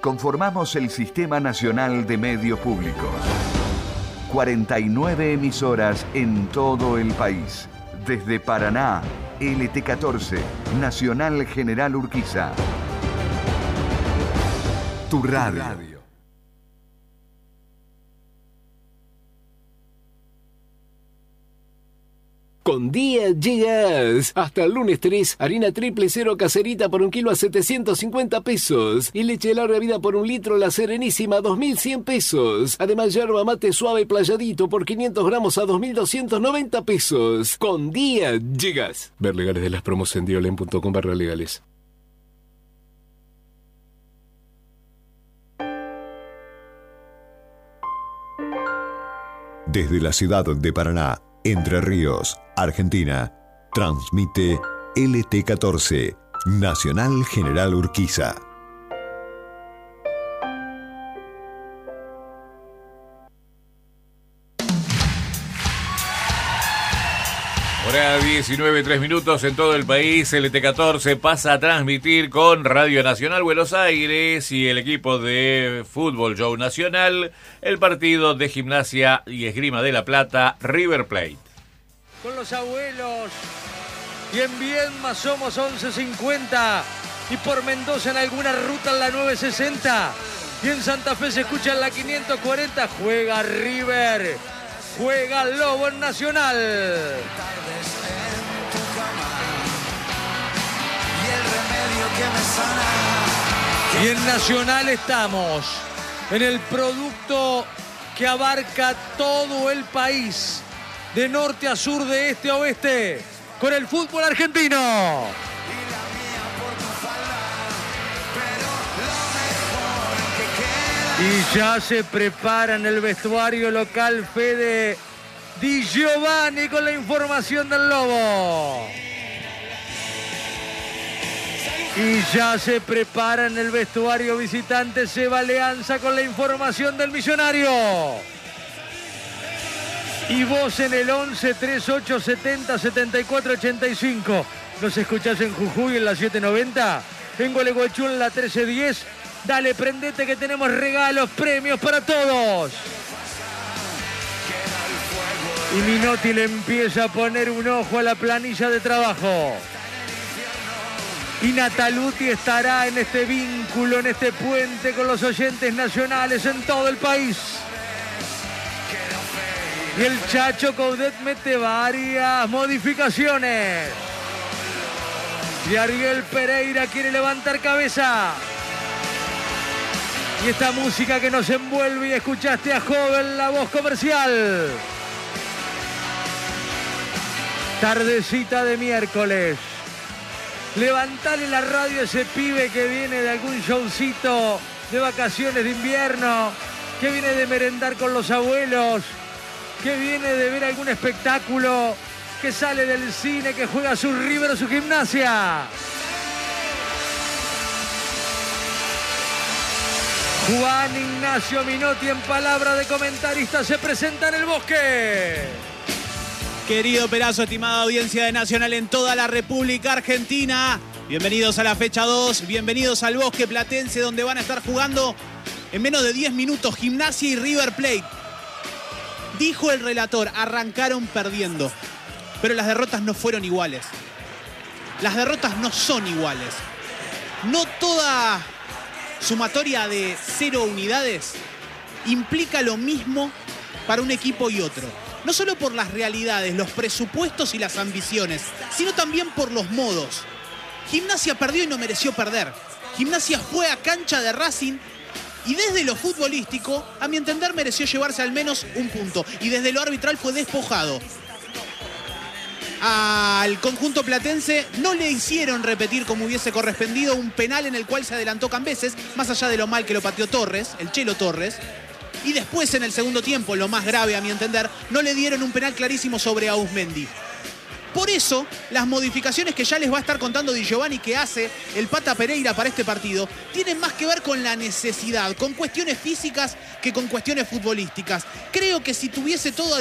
conformamos el Sistema Nacional de Medios Públicos. 49 emisoras en todo el país. Desde Paraná, LT14, Nacional General Urquiza. Tu radio. Con Día llegas. Hasta el lunes 3, harina triple cero caserita por 1 kilo a 750 pesos. Y leche de larga vida por 1 litro La Serenísima a 2.100 pesos. Además, yerba mate suave playadito por 500 gramos a 2.290 pesos. Con Día llegas. Ver legales de las promos en diolen.com/legales. Desde la ciudad de Paraná, Entre Ríos, Argentina, transmite LT14, Nacional General Urquiza. Hora 19:03 en todo el país. LT14 pasa a transmitir con Radio Nacional Buenos Aires y el equipo de fútbol Show Nacional el partido de Gimnasia y Esgrima de La Plata, River Plate. Con los abuelos y en Viedma somos 11:50 y por Mendoza en alguna ruta en la 960 y en Santa Fe se escucha en la 540. Juega River, juega Lobo en Nacional. Y en Nacional estamos en el producto que abarca todo el país, de norte a sur, de este a oeste, con el fútbol argentino. Y ya se prepara en el vestuario local Fede Di Giovanni con la información del Lobo. Y ya se prepara en el vestuario visitante Seba Leanza con la información del Millonario. Y vos en el 11 38 70 74 85. Nos escuchás en Jujuy en la 790, en Gualeguaychú en la 1310. Dale, prendete que tenemos regalos, premios para todos. Y Minotti le empieza a poner un ojo a la planilla de trabajo. Y Nataluti estará en este vínculo, en este puente con los oyentes nacionales en todo el país. Y el Chacho Coudet mete varias modificaciones. Y Ariel Pereira quiere levantar cabeza. Y esta música que nos envuelve, y escuchaste a Joven, la voz comercial. Tardecita de miércoles. Levantale la radio a ese pibe que viene de algún showcito de vacaciones de invierno, que viene de merendar con los abuelos, que viene de ver algún espectáculo, que sale del cine, que juega su River o su Gimnasia. Juan Ignacio Minotti, en palabra de comentarista, se presenta en el Bosque. Querido Perazo, estimada audiencia de Nacional en toda la República Argentina, bienvenidos a la fecha 2, bienvenidos al Bosque Platense, donde van a estar jugando en menos de 10 minutos Gimnasia y River Plate. Dijo el relator, arrancaron perdiendo, pero las derrotas no fueron iguales. Las derrotas no son iguales. No toda sumatoria de 0 unidades implica lo mismo para un equipo y otro. No solo por las realidades, los presupuestos y las ambiciones, sino también por los modos. Gimnasia perdió y no mereció perder. Gimnasia fue a cancha de Racing y desde lo futbolístico, a mi entender, mereció llevarse al menos un punto. Y desde lo arbitral fue despojado. Al conjunto platense no le hicieron repetir como hubiese correspondido un penal en el cual se adelantó Cambeses, más allá de lo mal que lo pateó Torres, el Chelo Torres. Y después, en el segundo tiempo, lo más grave a mi entender, no le dieron un penal clarísimo sobre Auzmendi. Por eso, las modificaciones que ya les va a estar contando Di Giovanni que hace el Pata Pereira para este partido tienen más que ver con la necesidad, con cuestiones físicas que con cuestiones futbolísticas. Creo que si tuviese todo a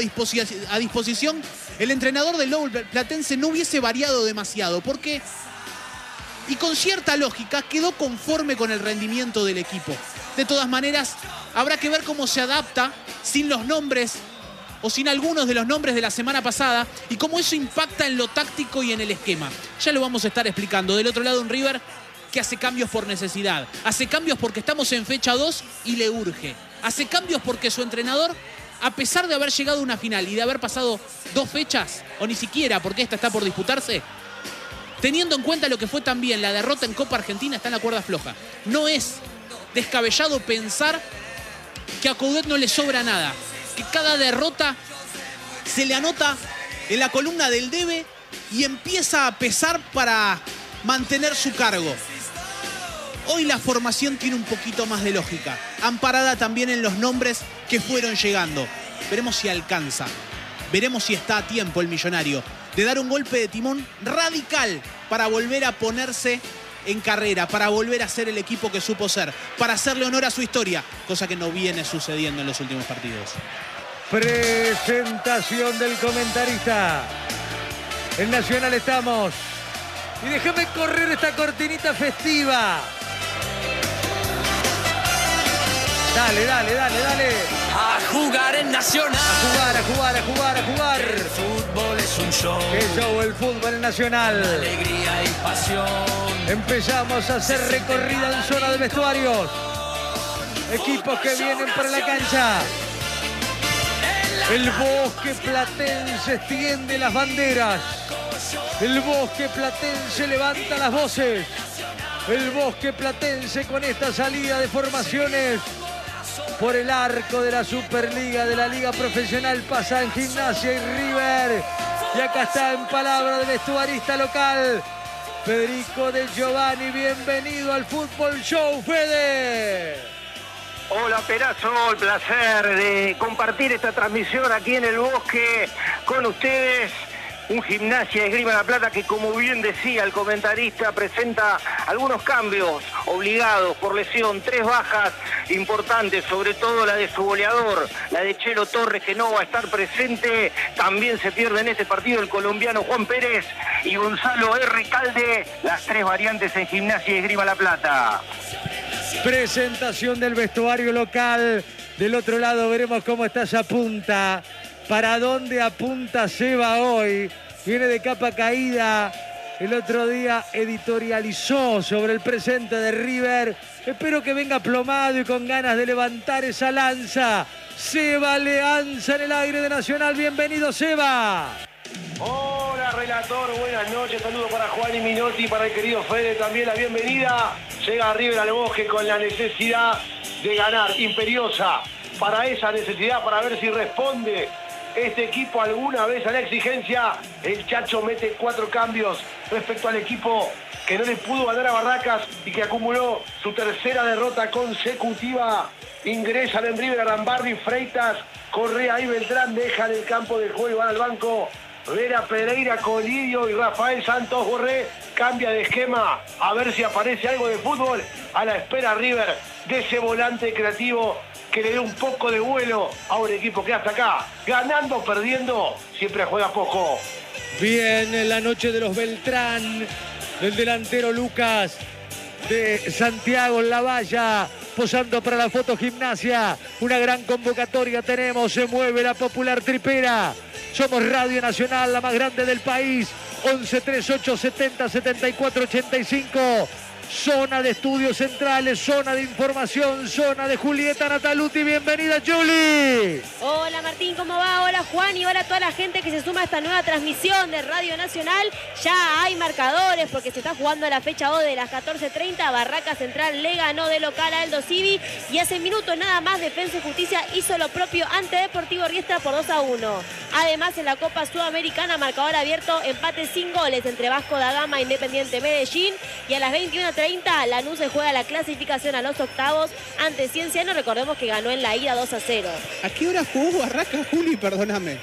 disposición, el entrenador del Lobo Platense no hubiese variado demasiado, porque y con cierta lógica quedó conforme con el rendimiento del equipo. De todas maneras, habrá que ver cómo se adapta sin los nombres o sin algunos de los nombres de la semana pasada y cómo eso impacta en lo táctico y en el esquema. Ya lo vamos a estar explicando. Del otro lado, un River que hace cambios por necesidad. Hace cambios porque estamos en fecha 2 y le urge. Hace cambios porque su entrenador, a pesar de haber llegado a una final y de haber pasado 2 fechas, o ni siquiera porque esta está por disputarse, teniendo en cuenta lo que fue también la derrota en Copa Argentina, está en la cuerda floja. No es descabellado pensar que a Coudet no le sobra nada, que cada derrota se le anota en la columna del debe y empieza a pesar para mantener su cargo. Hoy la formación tiene un poquito más de lógica, amparada también en los nombres que fueron llegando. Veremos si alcanza, veremos si está a tiempo el millonario de dar un golpe de timón radical para volver a ponerse en carrera, para volver a ser el equipo que supo ser, para hacerle honor a su historia, cosa que no viene sucediendo en los últimos partidos. Presentación del comentarista. En Nacional estamos. Y déjame correr esta cortinita festiva. Dale. A jugar en Nacional. A jugar. El fútbol es un show. ¡Qué show el fútbol en Nacional! Alegría y pasión. Empezamos a hacer recorrida en zona de vestuarios. Equipos que vienen para la cancha. El Bosque Platense extiende las banderas. El Bosque Platense levanta las voces. El Bosque Platense con esta salida de formaciones por el arco de la Superliga, de la Liga Profesional, pasa en Gimnasia y River. Y acá está en palabra del vestuarista local, Federico De Giovanni. Bienvenido al Fútbol Show, Fede. Hola, Perazo, el placer de compartir esta transmisión aquí en el Bosque con ustedes. Un Gimnasia de Esgrima La Plata que, como bien decía el comentarista, presenta algunos cambios obligados por lesión, 3 bajas importantes, sobre todo la de su goleador, la de Chelo Torres, que no va a estar presente. También se pierde en este partido el colombiano Juan Pérez y Gonzalo R. Calde, las 3 variantes en Gimnasia de Esgrima La Plata. Presentación del vestuario local. Del otro lado veremos cómo está esa punta. ¿Para dónde apunta Seba hoy? Viene de capa caída. El otro día editorializó sobre el presente de River. Espero que venga plomado y con ganas de levantar esa lanza. Seba Leanza en el aire de Nacional. Bienvenido, Seba. Hola, relator. Buenas noches. Saludos para Juan y Minotti, para el querido Fede también. La bienvenida. Llega River al Bosque con la necesidad de ganar, imperiosa. Para esa necesidad, para ver si responde este equipo alguna vez a la exigencia. El Chacho mete 4 cambios respecto al equipo que no le pudo ganar a Barracas y que acumuló su 3ª derrota consecutiva. Ingresan en River Arambarri, Freitas, Correa y Beltrán dejan el campo de juego y van al banco. Vera Pereira, Colidio y Rafael Santos Borré. Cambia de esquema, a ver si aparece algo de fútbol. A la espera River de ese volante creativo que le dé un poco de vuelo a un equipo que hasta acá, ganando o perdiendo, siempre juega poco. Bien, en la noche de los Beltrán, del delantero Lucas de Santiago en la valla, posando para la foto Gimnasia. Una gran convocatoria tenemos, se mueve la popular tripera. Somos Radio Nacional, la más grande del país. 11 38 70 74 85. Zona de estudios centrales, zona de información, zona de Julieta Nataluti. Bienvenida, Juli. Hola, Martín, ¿cómo va? Hola, Juan, y hola a toda la gente que se suma a esta nueva transmisión de Radio Nacional. Ya hay marcadores porque se está jugando la fecha 2 de las 14:30. Barraca Central le ganó de local a Aldo Civi y hace minutos nada más Defensa y Justicia hizo lo propio ante Deportivo Riestra por 2-1. Además, en la Copa Sudamericana, marcador abierto, empate sin goles entre Vasco da Gama e Independiente Medellín. Y a las 21:30 Lanús se juega la clasificación a los octavos ante Cienciano. Recordemos que ganó en la ida 2-0. ¿A qué hora jugó Barraca, Juli? Perdóname.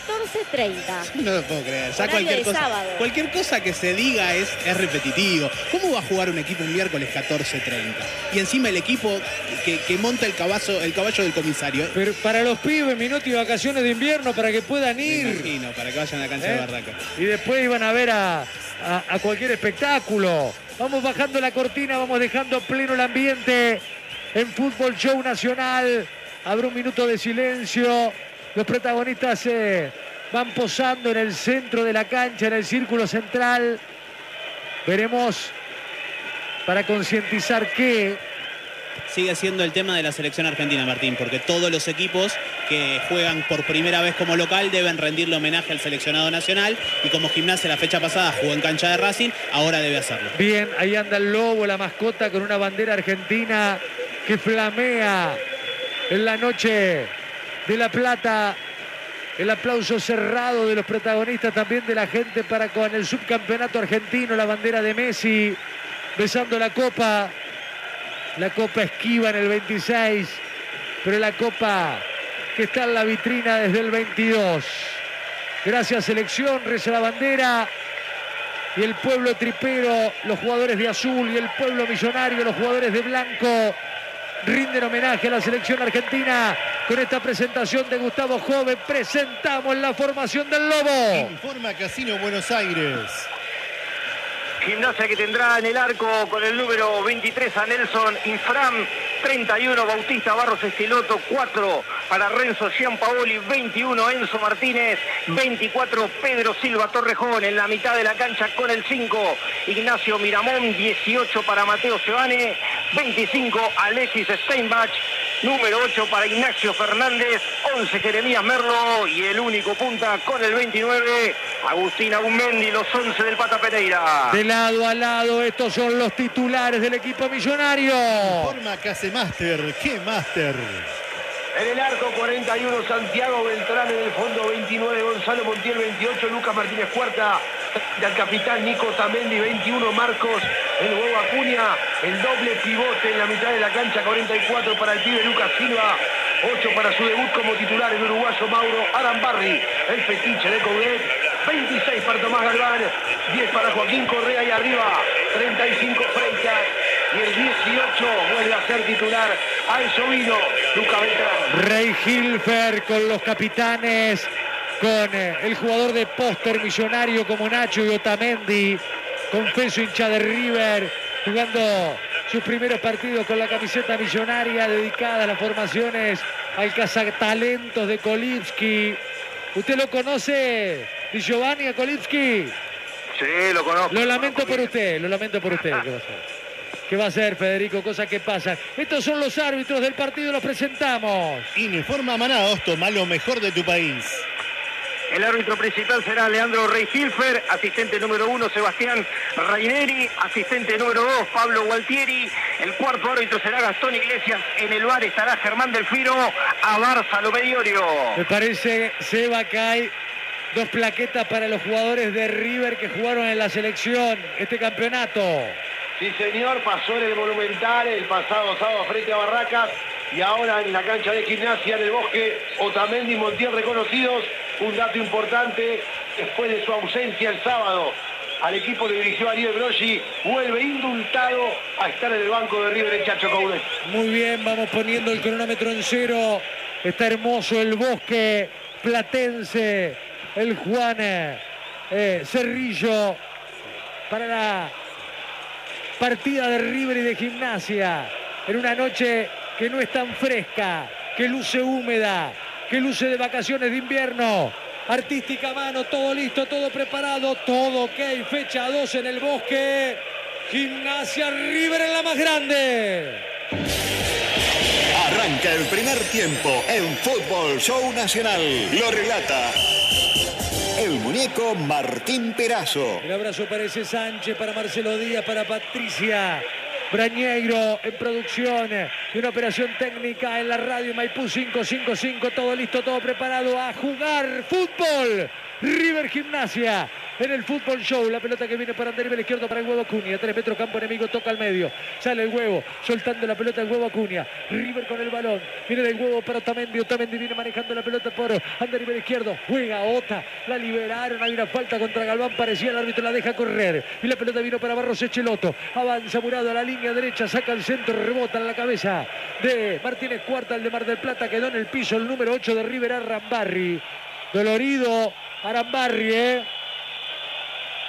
14:30. No lo puedo creer. Ya Cualquier cosa que se diga es repetitivo. ¿Cómo va a jugar un equipo un miércoles 14:30? Y encima el equipo que monta el caballo del comisario. Pero para los pibes, Minotti, vacaciones de invierno para que puedan ir. Me imagino, para que vayan a la cancha de Barraca. Y después iban a ver a a cualquier espectáculo. Vamos bajando la cortina, vamos dejando pleno el ambiente en Fútbol Show Nacional. Habrá un minuto de silencio. Los protagonistas van posando en el centro de la cancha, en el círculo central. Veremos para concientizar que sigue siendo el tema de la selección argentina, Martín, porque todos los equipos que juegan por primera vez como local deben rendirle homenaje al seleccionado nacional, y como Gimnasia la fecha pasada jugó en cancha de Racing, ahora debe hacerlo. Bien, ahí anda el lobo, la mascota, con una bandera argentina que flamea en la noche de La Plata. El aplauso cerrado de los protagonistas, también de la gente para con el subcampeonato argentino, la bandera de Messi, besando la copa. La copa esquiva en el 26, pero la copa que está en la vitrina desde el 22. Gracias selección, reza la bandera. Y el pueblo tripero, los jugadores de azul, y el pueblo millonario, los jugadores de blanco, rinden homenaje a la selección argentina. Con esta presentación de Gustavo Jove presentamos la formación del Lobo. Informa Casino Buenos Aires. Gimnasia que tendrá en el arco con el número 23 a Nelson Infram, 31 Bautista Barros Esqueloto, 4 para Renzo Gianpaoli, 21 Enzo Martínez, 24 Pedro Silva Torrejón. En la mitad de la cancha con el 5 Ignacio Miramón, 18 para Mateo Sebane, 25 Alexis Steinbach, número 8 para Ignacio Fernández, 11 Jeremías Merlo, y el único punta con el 29 Agustín Agumendi, los 11 del Pata Pereira. De lado a lado, estos son los titulares del equipo millonario. Forma Casemaster, ¿qué Master? En el arco 41 Santiago Beltrán, en el fondo 29 Gonzalo Montiel, 28 Lucas Martínez Cuarta, del capitán Nico Tamendi, 21 Marcos el huevo Acuña, el doble pivote en la mitad de la cancha, 44 para el pibe Lucas Silva, 8 para su debut como titular el uruguayo Mauro Arambarri, el fetiche de Coudet, 26 para Tomás Galván, 10 para Joaquín Correa, y arriba 35 Freitas, y el 18 vuelve a ser titular a eso vino Lucas Beltrán. Rey Hilfer con los capitanes, con el jugador de póster millonario como Nacho y Otamendi, confeso hincha de River, jugando sus primeros partidos con la camiseta millonaria, dedicada a las formaciones al cazatalentos de Kolipski. ¿Usted lo conoce, Di Giovanni, a Kolipski? Sí, lo conozco. Lo lamento por usted. ¿Qué va a hacer? ¿Qué va a hacer, Federico? Cosas que pasan. Estos son los árbitros del partido, los presentamos. Informa Manaos, toma lo mejor de tu país. El árbitro principal será Leandro Rey Hilfer, asistente número 1 Sebastián Raineri, asistente número 2 Pablo Gualtieri, el cuarto árbitro será Gastón Iglesias, en el bar estará Germán Delfino, a Barça Lomediorio. Me parece, Seba, que hay 2 plaquetas para los jugadores de River que jugaron en la selección este campeonato. Sí, señor, pasó en el Monumental el pasado sábado frente a Barracas, y ahora en la cancha de Gimnasia en el Bosque, Otamendi y Montiel reconocidos. Un dato importante, después de su ausencia el sábado, al equipo le dirigió Ariel Broggi, vuelve indultado a estar en el banco de River el Chacho Coudet. Muy bien, vamos poniendo el cronómetro en 0. Está hermoso el Bosque platense, el Juan Cerrillo, para la partida de River y de Gimnasia, en una noche que no es tan fresca, que luce húmeda, que luce de vacaciones de invierno. Artística mano, todo listo, todo preparado, todo ok. Fecha 2 en el Bosque. Gimnasia River en la más grande. Arranca el primer tiempo en Fútbol Show Nacional. Lo relata el muñeco Martín Perazo. El abrazo para ese Sánchez, para Marcelo Díaz, para Patricia Brañeiro en producción de una operación técnica en la radio Maipú 555. Todo listo, todo preparado a jugar fútbol. River Gimnasia en el Fútbol Show. La pelota que viene para Ander River izquierdo para el huevo Acuña. 3 metros campo enemigo, toca al medio. Sale el huevo, soltando la pelota el huevo Acuña. River con el balón. Viene del huevo para Otamendi. Otamendi viene manejando la pelota por Ander River izquierdo. Juega Ota. La liberaron. Hay una falta contra Galván. Parecía el árbitro la deja correr. Y la pelota vino para Barros Echeloto. Avanza Murado a la línea derecha. Saca el centro. Rebota en la cabeza de Martínez Cuarta. El de Mar del Plata quedó en el piso. El número 8 de River, Arambarri. Dolorido Arambarri,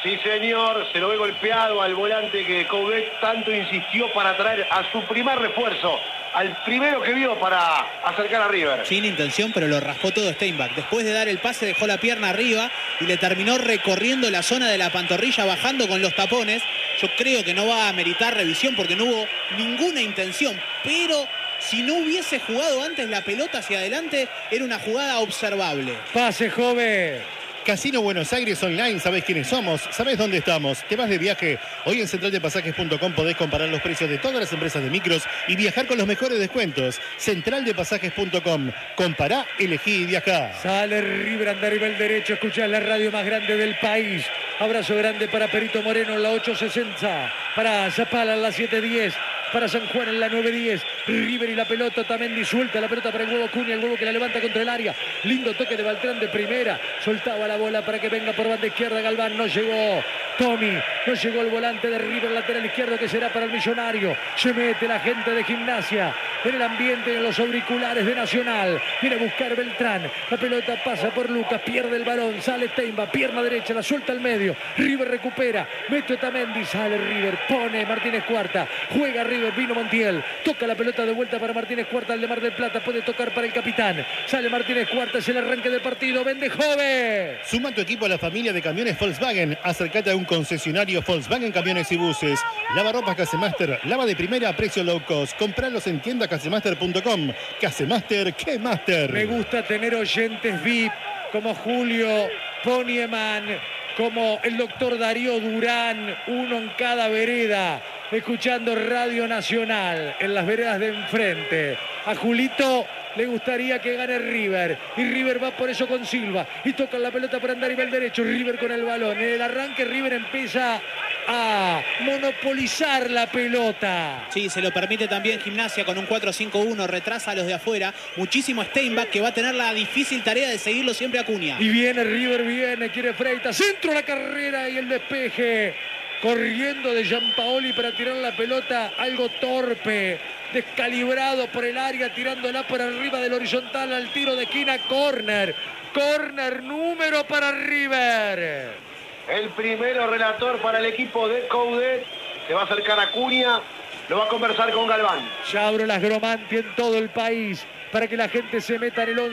Sí, señor, se lo ve golpeado al volante que Coudet tanto insistió para traer a su primer refuerzo, al primero que vio para acercar a River. Sin intención, pero lo raspó todo Steinbach. Después de dar el pase dejó la pierna arriba y le terminó recorriendo la zona de la pantorrilla, bajando con los tapones. Yo creo que no va a meritar revisión porque no hubo ninguna intención, pero si no hubiese jugado antes la pelota hacia adelante, era una jugada observable. Pase, joven. Casino Buenos Aires Online, ¿sabés quiénes somos? ¿Sabés dónde estamos? ¿Te vas de viaje? Hoy en centraldepasajes.com podés comparar los precios de todas las empresas de micros y viajar con los mejores descuentos. Centraldepasajes.com. Compará, elegí y viajá. Sale River, anda a nivel derecho. Escuchá la radio más grande del país. Abrazo grande para Perito Moreno en la 860. Para Zapala en la 710. Para San Juan en la 9-10. River y la pelota, Tamendi suelta la pelota para el huevo Cunha, el huevo que la levanta contra el área. Lindo toque de Beltrán de primera. Soltaba la bola para que venga por banda izquierda Galván. No llegó Tommy. No llegó el volante de River, lateral izquierdo, que será para el Millonario. Se mete la gente de Gimnasia en el ambiente, en los auriculares de Nacional. Viene a buscar Beltrán. La pelota pasa por Lucas, pierde el balón. Sale Teimba, pierna derecha, la suelta al medio. River recupera. Mete Otamendi, sale River. Pone Martínez Cuarta. Juega River. Vino Montiel, toca la pelota de vuelta para Martínez Cuarta, el de Mar del Plata, puede tocar para el capitán. Sale Martínez Cuarta, es el arranque del partido. Vende joven. Suma tu equipo a la familia de camiones Volkswagen. Acércate a un concesionario Volkswagen Camiones y Buses. Lava Casemaster, lava de primera a precio low cost. Compralos en tiendacasemaster.com. Casemaster, ¿qué master? Me gusta tener oyentes VIP como Julio Ponieman, como el doctor Darío Durán, uno en cada vereda, escuchando Radio Nacional en las veredas de enfrente. A Julito le gustaría que gane River, y River va por eso con Silva, y toca la pelota para andar a nivel derecho. River con el balón, en el arranque River empieza a monopolizar la pelota. Sí, se lo permite también Gimnasia con un 4-5-1, retrasa a los de afuera. Muchísimo Steinbach, que va a tener la difícil tarea de seguirlo siempre a Cunha. Y viene River, viene, quiere Freitas, centro la carrera y el despeje. Corriendo de Giampaoli para tirar la pelota, algo torpe, descalibrado por el área, tirándola por arriba del horizontal al tiro de esquina. Córner, córner número para River. El primero relator para el equipo de Coudet. Se va a acercar a Cunha, lo va a conversar con Galván. Ya abro las Gromanti en todo el país para que la gente se meta en el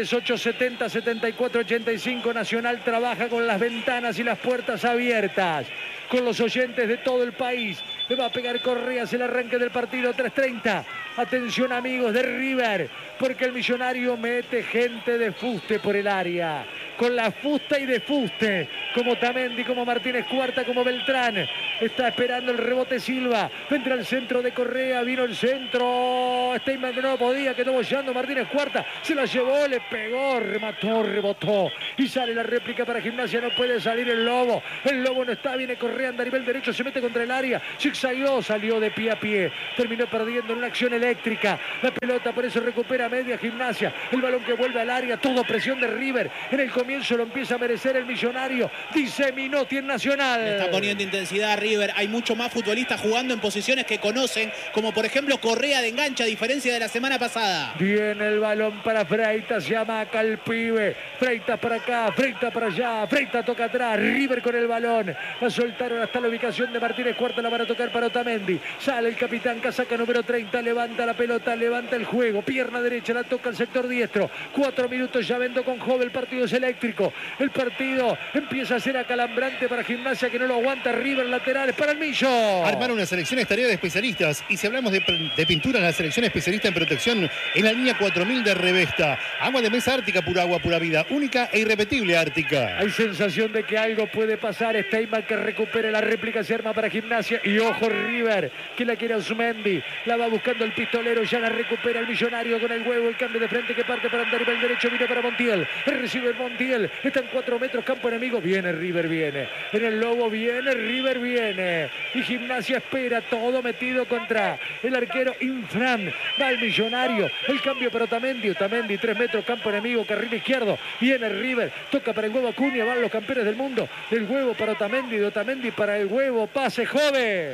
11-3870-7485. Nacional trabaja con las ventanas y las puertas abiertas, con los oyentes de todo el país. Le va a pegar Correas el arranque del partido, 3:30. Atención, amigos de River, porque el Millonario mete gente de fuste por el área. Con la fusta y de fuste, como Tamendi, como Martínez Cuarta, como Beltrán. Está esperando el rebote Silva. Entra el centro de Correa, vino el centro. Steinbach no podía, quedó bollando Martínez Cuarta. Se la llevó, le pegó, remató, rebotó. Y sale la réplica para Gimnasia, no puede salir el Lobo. El Lobo no está, viene Correa, anda a nivel derecho, se mete contra el área. Zigzagueó, salió de pie a pie. Terminó perdiendo en una acción eléctrica. La pelota por eso recupera media Gimnasia. El balón que vuelve al área, todo presión de River. En el comienzo lo empieza a merecer el Millonario. Dice Minotti en Nacional. Le está poniendo intensidad a River. Hay mucho más futbolistas jugando en posiciones que conocen, como por ejemplo Correa de enganche, a diferencia de la semana pasada. Viene el balón para Freitas, llama acá al pibe. Freitas para acá, Freitas para allá. Freitas toca atrás, River con el balón. La soltaron hasta la ubicación de Martínez Cuarta, la van a tocar para Otamendi. Sale el capitán, casaca número 30, levanta la pelota, levanta el juego. Pierna derecha, la toca el sector diestro. 4 minutos ya vendo con Jove, el partido es eléctrico. El partido empieza a ser acalambrante para Gimnasia, que no lo aguanta. River, laterales para el Millo. Armar una selección es tarea de especialistas, y si hablamos de pintura, la selección especialista en protección en la línea 4000 de Revesta. Agua de mesa Ártica, pura agua, pura vida, única e irrepetible Ártica. Hay sensación de que algo puede pasar. Steinbach que recupere la réplica, se arma para Gimnasia. Y ojo River, que la quiere Osmendi. La va buscando el pistolero, ya la recupera el Millonario con el huevo. El cambio de frente que parte para andar el derecho, viene para Montiel. Recibe Montiel, está en 4 metros, campo enemigo. Viene River, viene. En el Lobo viene, River viene. Y Gimnasia espera, todo metido contra el arquero Infran. Va el Millonario, el cambio para Otamendi. Otamendi, 3 metros, campo enemigo, carril izquierdo. Viene River, toca para el huevo Cunha, van los campeones del mundo. El huevo para Otamendi, de Otamendi para el huevo, pase Jove.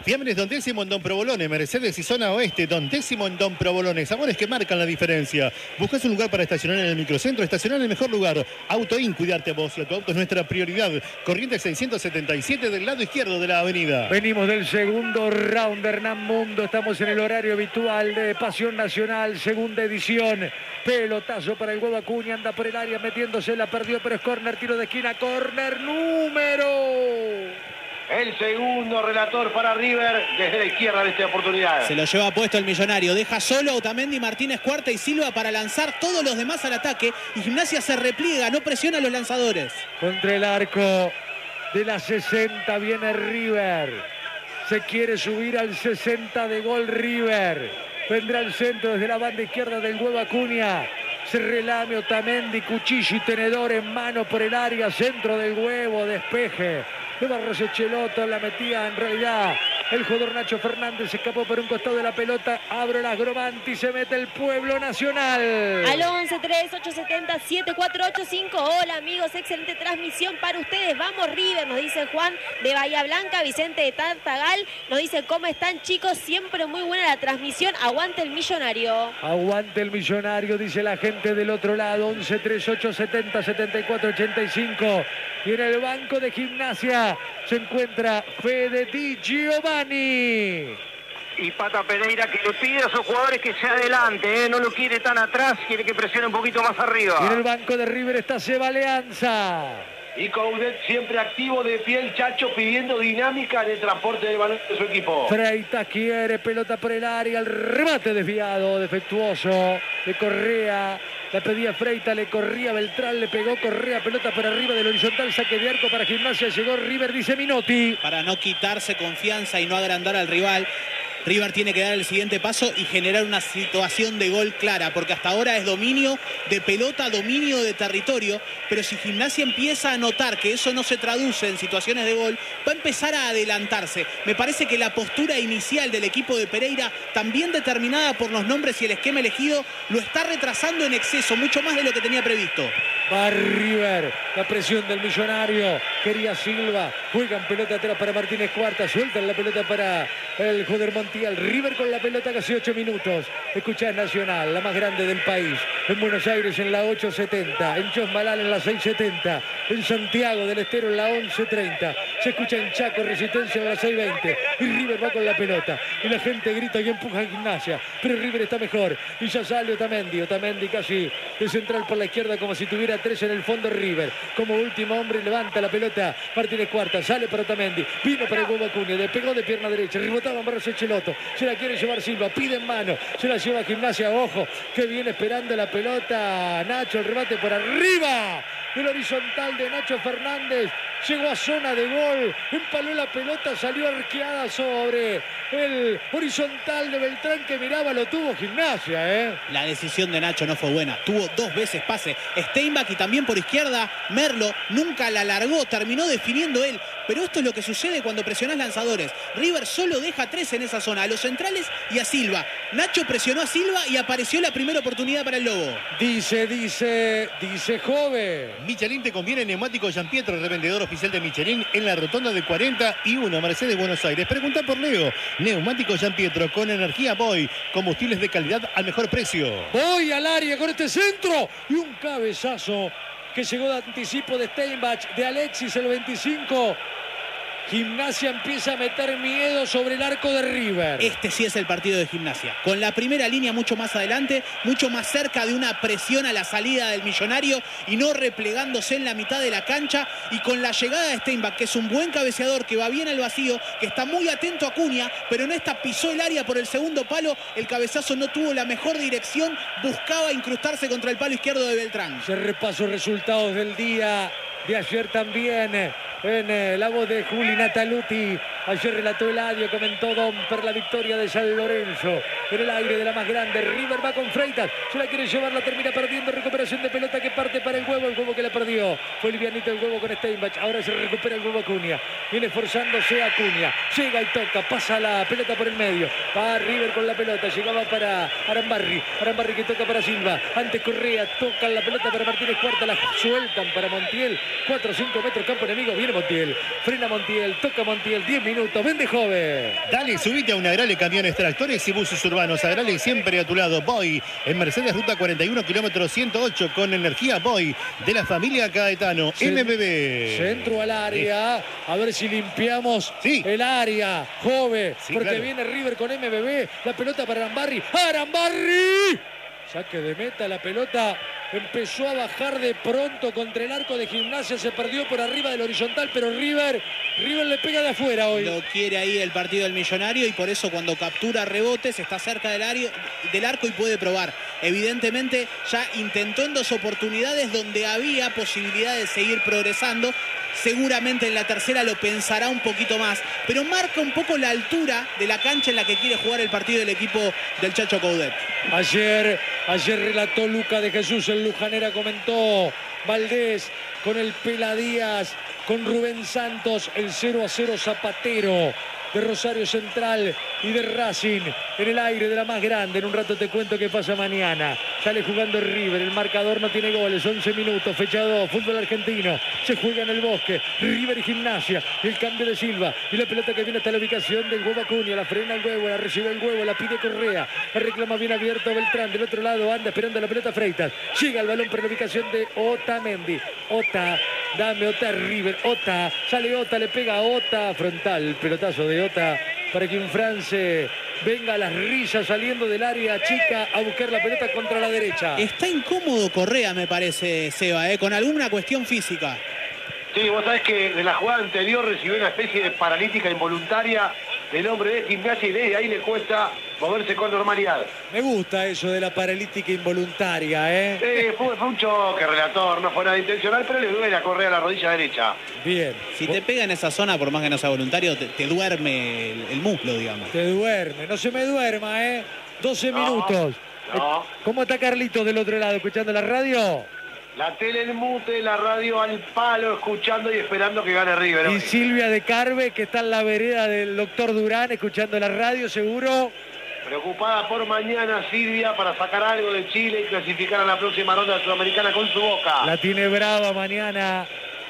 Fiambres Don Décimo en Don Provolone, Mercedes y Zona Oeste, Don Décimo en Don Provolone. Sabores que marcan la diferencia. ¿Buscas un lugar para estacionar en el microcentro? Estacionar en el mejor lugar. Autoin, cuidarte a vos y a tu auto es nuestra prioridad. Corrientes 677 del lado izquierdo de la avenida. Venimos del segundo round de Hernán Mundo. Estamos en el horario habitual de Pasión Nacional, segunda edición. Pelotazo para el huevo Acuña, anda por el área metiéndose, la perdió, pero es córner, tiro de esquina, córner número. El segundo relator para River desde la izquierda de esta oportunidad. Se lo lleva puesto el Millonario. Deja solo a Otamendi, Martínez, Cuarta y Silva para lanzar todos los demás al ataque. Y Gimnasia se repliega, no presiona a los lanzadores. Contra el arco de la 60 viene River. Se quiere subir al 60 de gol River. Vendrá el centro desde la banda izquierda del huevo Acuña. Se relame Otamendi, cuchillo y tenedor en mano por el área. Centro del huevo, despeje de Barros Echeloto, la metía en realidad el jugador Nacho Fernández, se escapó por un costado de la pelota, abre la Gromanti, se mete el Pueblo Nacional. Al 11-3-870-7485. Hola amigos, excelente transmisión para ustedes. Vamos River, nos dice Juan de Bahía Blanca. Vicente de Tartagal nos dice: ¿cómo están chicos? Siempre muy buena la transmisión. Aguante el Millonario. Aguante el Millonario, dice la gente del otro lado. 11-3-870-7485. Y en el banco de Gimnasia se encuentra Fede Di Giovanni. Y Pata Pereira, que le pide a sus jugadores que se adelante, no lo quiere tan atrás, quiere que presione un poquito más arriba. Y en el banco de River está Seba Leanza. Y Coudet siempre activo de pie, el Chacho pidiendo dinámica en el transporte del balón de su equipo. Freitas quiere, pelota por el área, el remate desviado, defectuoso de Correa. La pedía Freitas, le corría Beltrán, le pegó Correa, pelota por arriba del horizontal, saque de arco para Gimnasia, llegó River, dice Minotti. Para no quitarse confianza y no agrandar al rival, River tiene que dar el siguiente paso y generar una situación de gol clara, porque hasta ahora es dominio de pelota, dominio de territorio, pero si Gimnasia empieza a notar que eso no se traduce en situaciones de gol, va a empezar a adelantarse. Me parece que la postura inicial del equipo de Pereira, también determinada por los nombres y el esquema elegido, lo está retrasando en exceso, mucho más de lo que tenía previsto. Va River, la presión del Millonario, quería Silva, juegan pelota atrás para Martínez Cuarta, sueltan la pelota para el jugador Montiel. River con la pelota casi 8 minutos. Escuchás Nacional, la más grande del país. En Buenos Aires en la 870, en Chosmalal en la 670, en Santiago del Estero en la 1130. Se escucha en Chaco, Resistencia en la 620. Y River va con la pelota. Y la gente grita y empuja a Gimnasia. Pero River está mejor. Y ya sale Otamendi. Otamendi casi de central por la izquierda como si tuviera 3 en el fondo River. Como último hombre levanta la pelota Martínez Cuarta. Sale para Otamendi. Vino para el huevo Acuña. Le pegó de pierna derecha. Rebotaba Barros Echeloto. Se la quiere llevar Silva. Pide en mano. Se la lleva a Gimnasia. Ojo que viene esperando la pelota Nacho. El remate por arriba. El horizontal de Nacho Fernández. Llegó a zona de gol. Empaló la pelota. Salió arqueada sobre el horizontal de Beltrán que miraba. Lo tuvo Gimnasia. La decisión de Nacho no fue buena. Tuvo 2 veces pase. Steinbach y también por izquierda Merlo. Nunca la largó. Terminó definiendo él. Pero esto es lo que sucede cuando presionás lanzadores. River solo deja 3 en esa zona. A los centrales y a Silva. Nacho presionó a Silva y apareció la primera oportunidad para el Lobo. Dice Jove. Michelin te conviene. Neumático Gianpietro, revendedor oficial de Michelin en la rotonda de 41, Mercedes, Buenos Aires. Pregunta por Leo. Neumático Gianpietro con energía Boy. Combustibles de calidad al mejor precio. Voy al área con este centro. Y un cabezazo que llegó de anticipo de Steinbach, de Alexis, el 25. Gimnasia empieza a meter miedo sobre el arco de River. Este sí es el partido de Gimnasia. Con la primera línea mucho más adelante, mucho más cerca de una presión a la salida del Millonario y no replegándose en la mitad de la cancha. Y con la llegada de Steinbach, que es un buen cabeceador, que va bien al vacío, que está muy atento a Acuña, pero en esta pisó el área por el segundo palo. El cabezazo no tuvo la mejor dirección, buscaba incrustarse contra el palo izquierdo de Beltrán. Se repasó resultados del día de ayer también. En la voz de Juli Nataluti. Ayer relató Eladio, comentó Domper la victoria de San Lorenzo. En el aire de la más grande, River va con Freitas. Se la quiere llevar, la termina perdiendo. Recuperación de pelota que parte para el huevo que la perdió. Fue livianito el huevo con Steinbach. Ahora se recupera el huevo Acuña. Viene forzándose Acuña. Llega y toca, pasa la pelota por el medio. Va River con la pelota. Llegaba para Arambarri. Arambarri que toca para Silva. Antes Correa, toca la pelota para Martínez Cuarta. La sueltan para Montiel. 4 o 5 metros campo enemigo. Viene Montiel. Frena Montiel. Toca Montiel. 10 minutos minutos. Vende joven. Dale, subite a un Agrale Camiones, Tractores y Buses Urbanos. Agrale siempre a tu lado. Boy, en Mercedes Ruta 41, kilómetro 108, con energía Boy, de la familia Caetano. MBB. Centro al área. A ver si limpiamos el área. Jove, porque claro. viene River con MBB. La pelota para Arambarri. ¡Arambarri! Saque de meta, la pelota empezó a bajar de pronto contra el arco de Gimnasia, se perdió por arriba del horizontal, pero River le pega de afuera hoy. Lo quiere ahí el partido del Millonario y por eso cuando captura rebotes está cerca del arco y puede probar. Evidentemente ya intentó en 2 oportunidades donde había posibilidad de seguir progresando. Seguramente en la tercera lo pensará un poquito más, pero marca un poco la altura de la cancha en la que quiere jugar el partido del equipo del Chacho Coudet. Ayer relató Luca de Jesús, el Lujanera comentó Valdés con el Pela Díaz, con Rubén Santos, el 0-0 Zapatero de Rosario Central y de Racing en el aire de la más grande. En un rato te cuento qué pasa mañana. Sale jugando River, el marcador no tiene goles, 11 minutos, fecha 2, fútbol argentino, se juega en el Bosque, River y Gimnasia, el cambio de Silva y la pelota que viene hasta la ubicación del huevo Acuña, la frena el huevo, la recibe el huevo, la pide Correa, la reclama bien abierto Beltrán, del otro lado anda esperando la pelota Freitas, llega el balón para la ubicación de Otamendi, Ota, dame Ota River, Ota, sale Ota, le pega a Ota, frontal, pelotazo de Ota para que un France venga a las risas saliendo del área chica a buscar la pelota contra la derecha. Está incómodo Correa, me parece, Seba, con alguna cuestión física. Sí, vos sabés que en la jugada anterior recibió una especie de paralítica involuntaria del hombre de Gimnasia y desde ahí le cuesta moverse con normalidad. Me gusta eso de la paralítica involuntaria, Fue un choque, relator, no fue nada intencional, pero le duele a Correa la rodilla derecha. Bien. Si te pega en esa zona, por más que no sea voluntario, te duerme el muslo, digamos. Te duerme, no se me duerma, 12 minutos. No. ¿Cómo está Carlitos del otro lado, escuchando la radio? La tele en mute, la radio al palo, escuchando y esperando que gane River. Y Silvia de Carve, que está en la vereda del doctor Durán, escuchando la radio, seguro. Preocupada por mañana Silvia para sacar algo de Chile y clasificar a la próxima ronda sudamericana con su Boca. La tiene brava mañana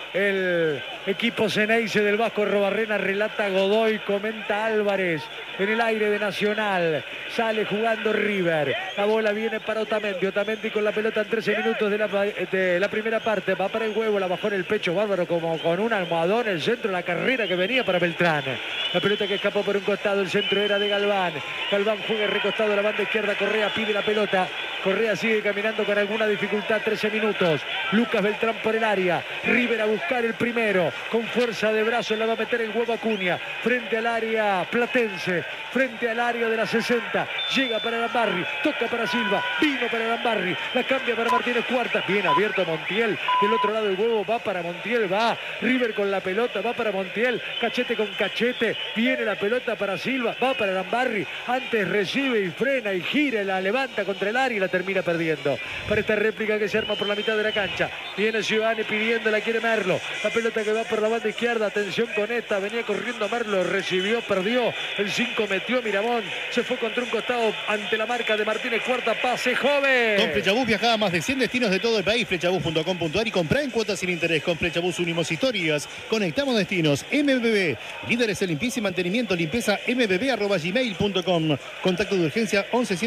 el equipo Ceneice del Vasco Robarrena, relata Godoy, comenta Álvarez en el aire de Nacional. Sale jugando River. La bola viene para Otamendi. Otamendi con la pelota en 13 minutos de la primera parte. Va para el huevo, la bajó en el pecho bárbaro como con un almohadón. El centro, la carrera que venía para Beltrán. La pelota que escapó por un costado. El centro era de Galván. Galván juega recostado a la banda izquierda. Correa pide la pelota. Correa sigue caminando con alguna dificultad. 13 minutos. Lucas Beltrán por el área. River a buscar el primero. Con fuerza de brazo la va a meter el huevo Acuña. Frente al área platense. Frente al área de la 60. Llega para Arambarri. Toca para Silva. Vino para Arambarri. La cambia para Martínez Cuarta. Bien abierto Montiel. Del otro lado el huevo va para Montiel. Va River con la pelota. Va para Montiel. Cachete con cachete. Viene la pelota para Silva. Va para Arambarri. Antes recibe y frena y gira. La levanta contra el área y la termina perdiendo. Para esta réplica que se arma por la mitad de la cancha. Viene Giovanni pidiendo. La quiere Merlo. La pelota que va por la banda izquierda. Atención con esta. Venía corriendo Merlo. Recibió. Perdió. El 5 metió Miramón. Se fue contra un costado ante la marca de Martínez Cuarta. Pase joven. Con Flechabús viajaba a más de 100 destinos de todo el país. Flechabús.com.ar y comprá en cuotas sin interés. Con Flechabús unimos historias. Conectamos destinos. MBB. Líderes en limpieza y mantenimiento. Limpieza mbb@gmail.com. Contacto de urgencia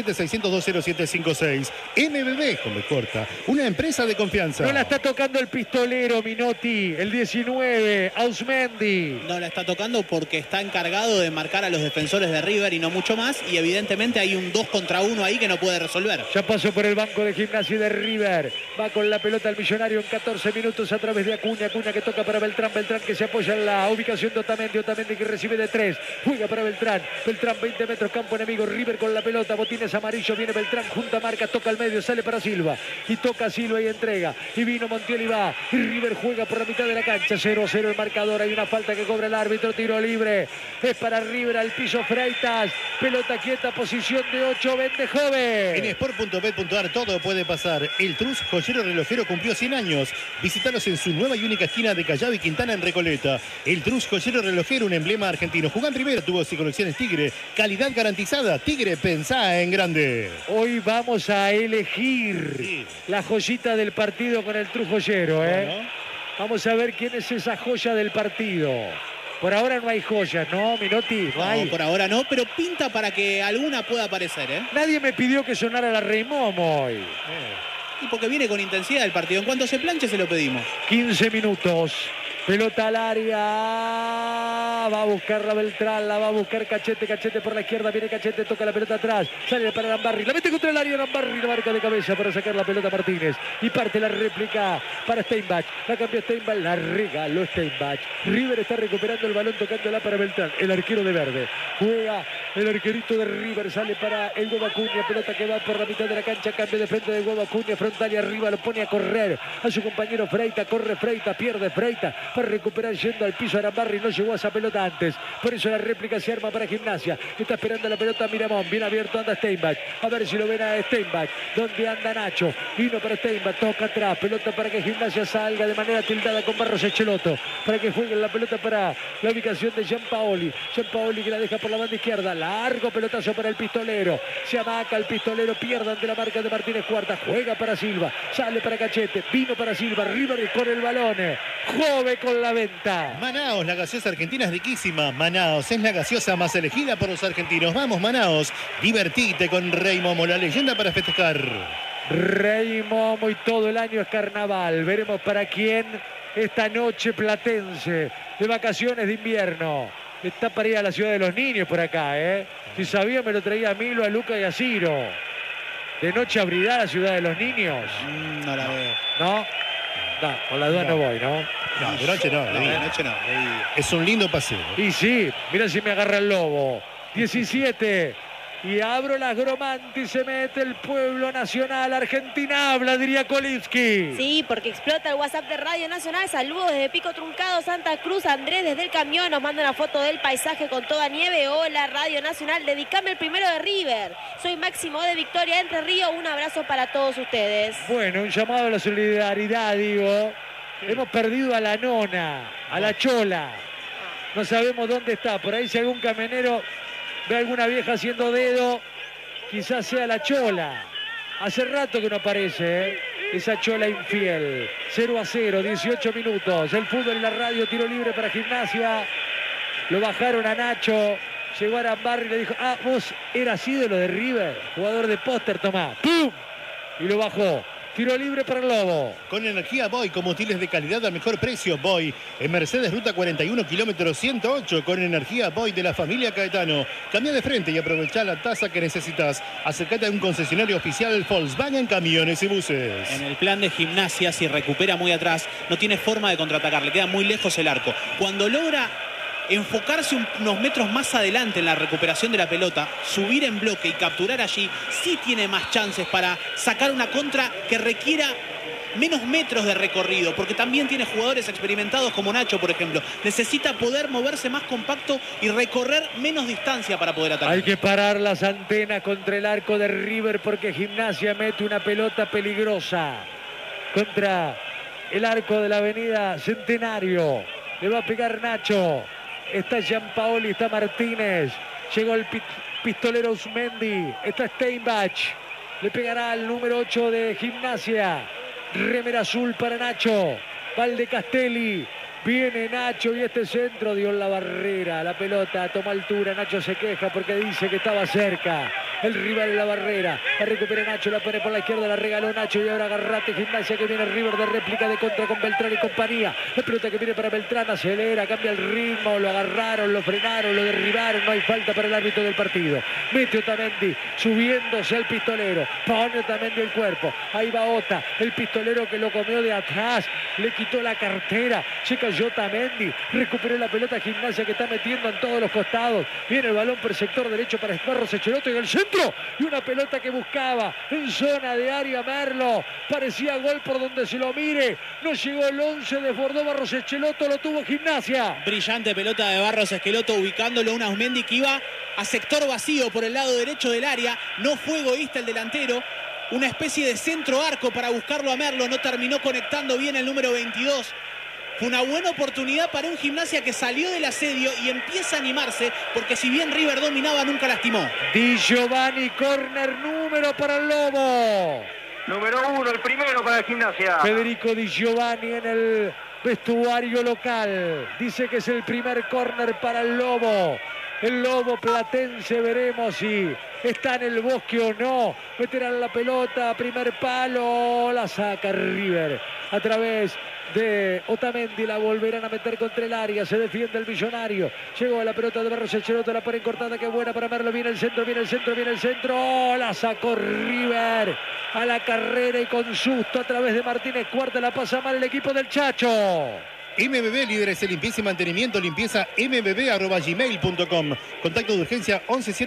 1176020756. MBB con B corta. Una empresa de confianza. No la está tocando el pistolero Minotti. El 19. Ausmendi. No la está tocando porque está encargado de marcar a los defensores de River y no mucho más. Y evidentemente hay un 2 contra 1 ahí que no puede resolver. Ya pasó por el banco de Gimnasia y de River. Va con la pelota al Millonario en 14 minutos a través de Acuña. Acuña que toca para Beltrán. Beltrán que se apoya en la ubicación de Otamendi. Otamendi que recibe de 3. Juega para Beltrán. Beltrán 20 metros campo enemigo. River con la pelota. Botines amarillo. Viene Beltrán. Junta marca. Toca al medio. Sale para Silva. Y toca Silva y entrega. Y vino Montiel y va. Y River juega por la mitad de la cancha. 0-0 el marcador. Hay una falta que cobra el árbitro. Tiro libre. Es para River al piso Freitas. Pelota quieta. Posición de 8. Vende joven. En sport.bet.ar todo puede pasar. El Trus Joyero Relojero cumplió 100 años. Visítalos en su nueva y única esquina de Callao y Quintana en Recoleta. El Trus Joyero Relojero, un emblema argentino. Juan Rivera tuvo y colecciones Tigre. Calidad garantizada. Tigre, pensá en grande. Hoy vamos a elegir la joyita del partido con el Trus Joyero. Bueno. Vamos a ver quién es esa joya del partido. Por ahora no hay joyas, ¿no, Minotti? No hay. Por ahora no, pero pinta para que alguna pueda aparecer, ¿eh? Nadie me pidió que sonara la Rey Momo hoy. Y porque viene con intensidad el partido. En cuanto se planche, se lo pedimos. 15 minutos. Pelota al área, va a buscarla Beltrán, la va a buscar Cachete, Cachete por la izquierda, viene Cachete, toca la pelota atrás, sale para Arambarri, la mete contra el área, Arambarri, la marca de cabeza para sacar la pelota Martínez, y parte la réplica para Steinbach, la cambió Steinbach, la regaló Steinbach, River está recuperando el balón, tocándola para Beltrán, el arquero de verde, juega el arquerito de River, sale para el Huevo Acuña, pelota que va por la mitad de la cancha, cambio de frente del Huevo Acuña, frontal y arriba, lo pone a correr, a su compañero Freita, corre Freita, pierde Freita, para recuperar yendo al piso Arambarri, no llegó a esa pelota antes, por eso la réplica se arma para Gimnasia, está esperando la pelota Miramón, bien abierto anda Steinbach, a ver si lo ven a Steinbach, donde anda Nacho, vino para Steinbach, toca atrás, pelota para que Gimnasia salga de manera tildada con Barros Echeloto, para que juegue la pelota para la ubicación de Gianpaoli que la deja por la banda izquierda, largo pelotazo para el pistolero, se amaca el pistolero, pierde ante la marca de Martínez Cuarta, juega para Silva, sale para Cachete, vino para Silva, River con el balón, Jove con la venta. Manaos, la gaseosa argentina es riquísima. Manaos es la gaseosa más elegida por los argentinos. Vamos, Manaos, divertite con Rey Momo, la leyenda para festejar. Rey Momo y todo el año es carnaval. Veremos para quién esta noche platense de vacaciones de invierno. Está para ir a la ciudad de los niños por acá, ¿eh? Si sabía me lo traía a Milo, a Luca y a Ciro. ¿De noche abrirá la ciudad de los niños? No la veo. ¿No? No, con la duda no voy, ¿no? No, de noche no. De noche no. Es un lindo paseo. Y sí, mira si me agarra el lobo. 17. Y abro las Gromanti, se mete el pueblo nacional. Argentina habla, diría Kolivsky. Sí, porque explota el WhatsApp de Radio Nacional. Saludos desde Pico Truncado, Santa Cruz. Andrés desde el camión nos manda una foto del paisaje con toda nieve. Hola, Radio Nacional. Dedicame el primero de River. Soy Máximo de Victoria Entre Ríos. Un abrazo para todos ustedes. Bueno, un llamado a la solidaridad, digo. Hemos perdido a la nona, a la chola. No sabemos dónde está. Por ahí si algún camionero ve a alguna vieja haciendo dedo, quizás sea la chola. Hace rato que no aparece, ¿eh? Esa chola infiel. 0-0, 18 minutos. El fútbol en la radio, tiro libre para Gimnasia. Lo bajaron a Nacho. Llegó a Arambarri y le dijo, vos eras ídolo de River, jugador de póster, tomá. ¡Pum! Y lo bajó. Tiro libre para el Lobo. Con energía Boy, combustibles de calidad a mejor precio. Boy, en Mercedes Ruta 41, kilómetro 108. Con energía Boy de la familia Caetano. Cambia de frente y aprovecha la tasa que necesitas. Acércate a un concesionario oficial Volkswagen Camiones y Buses. En el plan de Gimnasia, si recupera muy atrás, no tiene forma de contraatacar. Le queda muy lejos el arco. Cuando logra enfocarse unos metros más adelante en la recuperación de la pelota, subir en bloque y capturar allí, sí tiene más chances para sacar una contra que requiera menos metros de recorrido, porque también tiene jugadores experimentados como Nacho, por ejemplo. Necesita poder moverse más compacto y recorrer menos distancia para poder atacar. Hay que parar las antenas contra el arco de River porque Gimnasia mete una pelota peligrosa contra el arco de la avenida Centenario. Le va a pegar Nacho. Está Gianpaoli, está Martínez. Llegó el pistolero Usmendi. Está Steinbach. Le pegará al número 8 de Gimnasia. Remera azul para Nacho. Valdecastelli. Viene Nacho y este centro dio en la barrera. La pelota toma altura. Nacho se queja porque dice que estaba cerca. El rival en la barrera. La recupera Nacho, la pone por la izquierda, la regaló Nacho y ahora agarrate Gimnasia que viene River de réplica de contra con Beltrán y compañía. La pelota que viene para Beltrán, acelera, cambia el ritmo, lo agarraron, lo frenaron, lo derribaron. No hay falta para el árbitro del partido. Mete Otamendi, subiéndose al pistolero. Pone Otamendi el cuerpo. Ahí va Ota, el pistolero que lo comió de atrás. Le quitó la cartera. Se cayó Otamendi. Recuperó la pelota Gimnasia que está metiendo en todos los costados. Viene el balón por el sector derecho para Barros Echeloto y el centro. Y una pelota que buscaba en zona de área Merlo. Parecía gol por donde se lo mire. No llegó el 11, desbordó Barros Echeloto, lo tuvo Gimnasia. Brillante pelota de Barros Echeloto ubicándolo a Usmendi que iba a sector vacío por el lado derecho del área. No fue egoísta el delantero. Una especie de centro arco para buscarlo a Merlo. No terminó conectando bien el número 22. Fue una buena oportunidad para un Gimnasia que salió del asedio y empieza a animarse, porque si bien River dominaba, nunca lastimó. Di Giovanni, córner número para el Lobo. Número 1, el primero para el Gimnasia. Federico Di Giovanni en el vestuario local. Dice que es el primer córner para el Lobo. El Lobo platense, veremos si está en el Bosque o no. Meterán la pelota, primer palo, la saca River a través de Otamendi, la volverán a meter contra el área, se defiende el Millonario, llegó a la pelota de Barros Echeloto, la pone cortada, que buena para Merlo, viene el centro, la sacó River a la carrera y con susto a través de Martínez Cuarta, la pasa mal el equipo del Chacho. MBB, líderes de limpieza y mantenimiento, limpieza mbb@gmail.com. Contacto de urgencia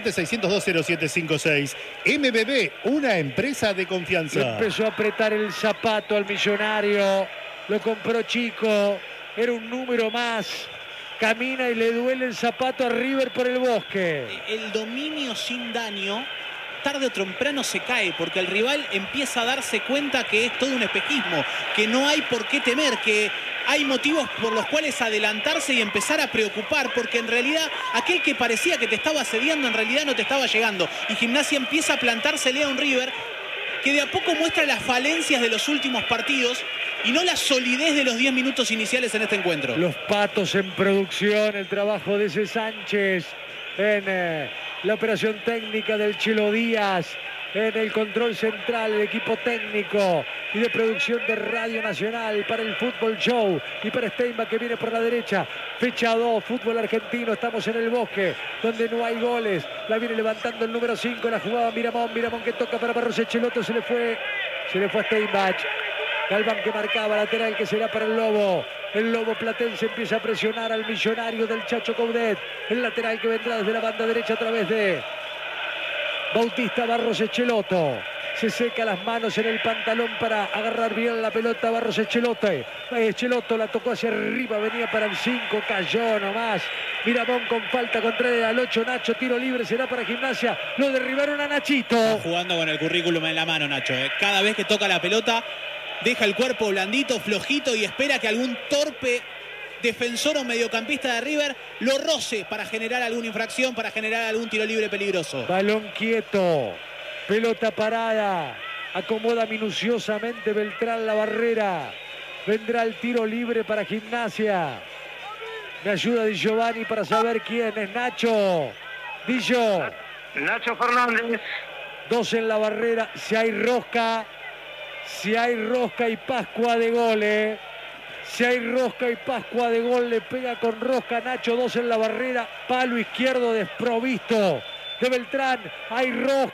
1176020756. MBB, una empresa de confianza. Le empezó a apretar el zapato al Millonario, lo compró chico, era un número más. Camina y le duele el zapato a River por el Bosque. El dominio sin daño tarde o temprano se cae, porque el rival empieza a darse cuenta que es todo un espejismo, que no hay por qué temer, que hay motivos por los cuales adelantarse y empezar a preocupar, porque en realidad aquel que parecía que te estaba asediando en realidad no te estaba llegando, y Gimnasia empieza a plantársele a un River que de a poco muestra las falencias de los últimos partidos y no la solidez de los 10 minutos iniciales en este encuentro. Los patos en producción, el trabajo de ese Sánchez en la operación técnica del Chilo Díaz, en el control central, el equipo técnico y de producción de Radio Nacional para el Fútbol Show y para Steinbach, que viene por la derecha. Fecha 2, fútbol argentino, estamos en el Bosque, donde no hay goles. La viene levantando el número 5, la jugaba Miramón que toca para Barros Echeloto, se le fue a Steinbach. Galván que marcaba, lateral que será para el Lobo. El Lobo platense empieza a presionar al Millonario del Chacho Coudet. El lateral que vendrá desde la banda derecha a través de Bautista Barros Echeloto. Se seca las manos en el pantalón para agarrar bien la pelota Barros Echeloto. Echeloto la tocó hacia arriba, venía para el 5, cayó nomás. Miramón con falta contraria al 8, Nacho, tiro libre, será para Gimnasia. Lo derribaron a Nachito. Está jugando con el currículum en la mano, Nacho. Cada vez que toca la pelota, deja el cuerpo blandito, flojito y espera que algún torpe defensor o mediocampista de River lo roce para generar alguna infracción, para generar algún tiro libre peligroso. Balón quieto, pelota parada, acomoda minuciosamente Beltrán la barrera. Vendrá el tiro libre para Gimnasia. Me ayuda Di Giovanni para saber quién es. Nacho. Nacho Fernández. 2 en la barrera, si hay rosca y Pascua de goles. Si hay rosca y Pascua de gol, le pega con rosca Nacho. 2 en la barrera, palo izquierdo desprovisto de Beltrán. Hay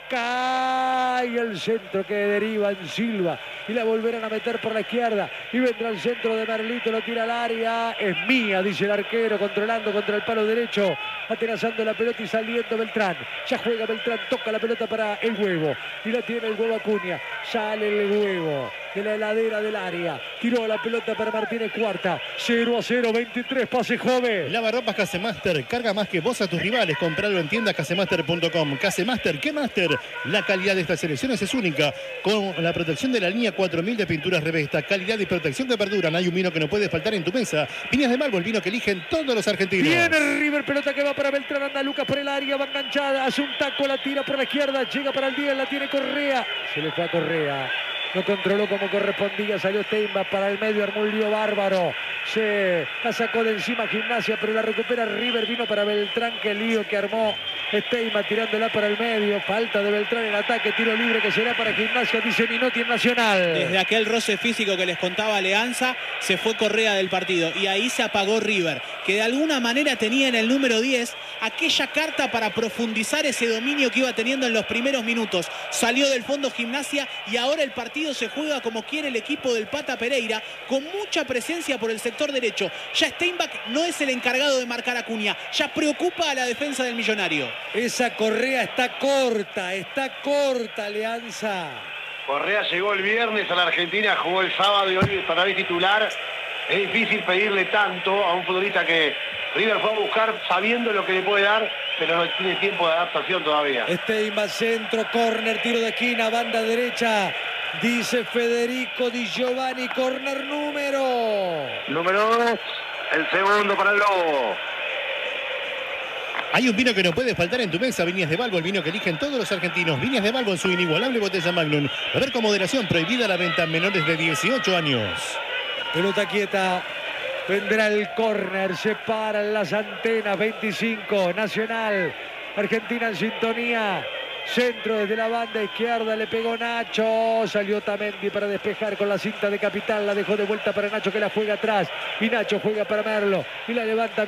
rosca y el centro que deriva en Silva y la volverán a meter por la izquierda y vendrá el centro de Merlito, lo tira al área. Es mía, dice el arquero, controlando contra el palo derecho, atenazando la pelota y saliendo Beltrán. Ya juega Beltrán, toca la pelota para el Huevo y la tiene el Huevo Acuña. Sale el Huevo de la heladera del área, tiró la pelota para Martínez Cuarta. 0-0, 23, pase joven. Lavarropas Casemaster, carga más que vos a tus rivales. Compralo en tiendas casemaster.com. Casemaster, ¿qué Master? La calidad de estas selecciones es única, con la protección de la línea 4000 de pinturas Revesta, calidad y protección que perduran. Hay un vino que no puede faltar en tu mesa. Viñas de Malvo, el vino que eligen todos los argentinos. Viene River, pelota que va para Beltrán, anda Lucas por el área, va enganchada, hace un taco, la tira por la izquierda, llega para el 10, la tiene Correa. Se le fue a Correa. No controló como correspondía, salió Steinbach para el medio, armó un lío bárbaro. Se la sacó de encima Gimnasia, pero la recupera River, vino para Beltrán, que lío que armó Steinbach tirándola para el medio. Falta de Beltrán en ataque, tiro libre que será para Gimnasia, dice Minotti en Nacional. Desde aquel roce físico que les contaba Alianza, se fue Correa del partido y ahí se apagó River, que de alguna manera tenía en el número 10 aquella carta para profundizar ese dominio que iba teniendo en los primeros minutos. Salió del fondo Gimnasia y ahora el partido se juega como quiere el equipo del Pata Pereira, con mucha presencia por el sector derecho. Ya Steinbach no es el encargado de marcar a Acuña, ya preocupa a la defensa del Millonario. Esa Correa está corta, Alianza. Correa llegó el viernes a la Argentina, jugó el sábado y hoy para vez titular. Es difícil pedirle tanto a un futbolista que River fue a buscar sabiendo lo que le puede dar, pero no tiene tiempo de adaptación todavía. Steinbach, centro, córner, tiro de esquina, banda derecha. Dice Federico Di Giovanni, córner número 2, el segundo para el Lobo. Hay un vino que no puede faltar en tu mesa. Viñas de Balbo, el vino que eligen todos los argentinos. Viñas de Balbo en su inigualable botella Magnum. Beber con moderación, prohibida la venta a menores de 18 años. Pelota quieta, Vendrá el córner, se paran las antenas, 25, Nacional, Argentina en sintonía. Centro desde la banda izquierda, le pegó Nacho, salió Otamendi para despejar con la cinta de capital, la dejó de vuelta para Nacho que la juega atrás, y Nacho juega para Merlo, y la levanta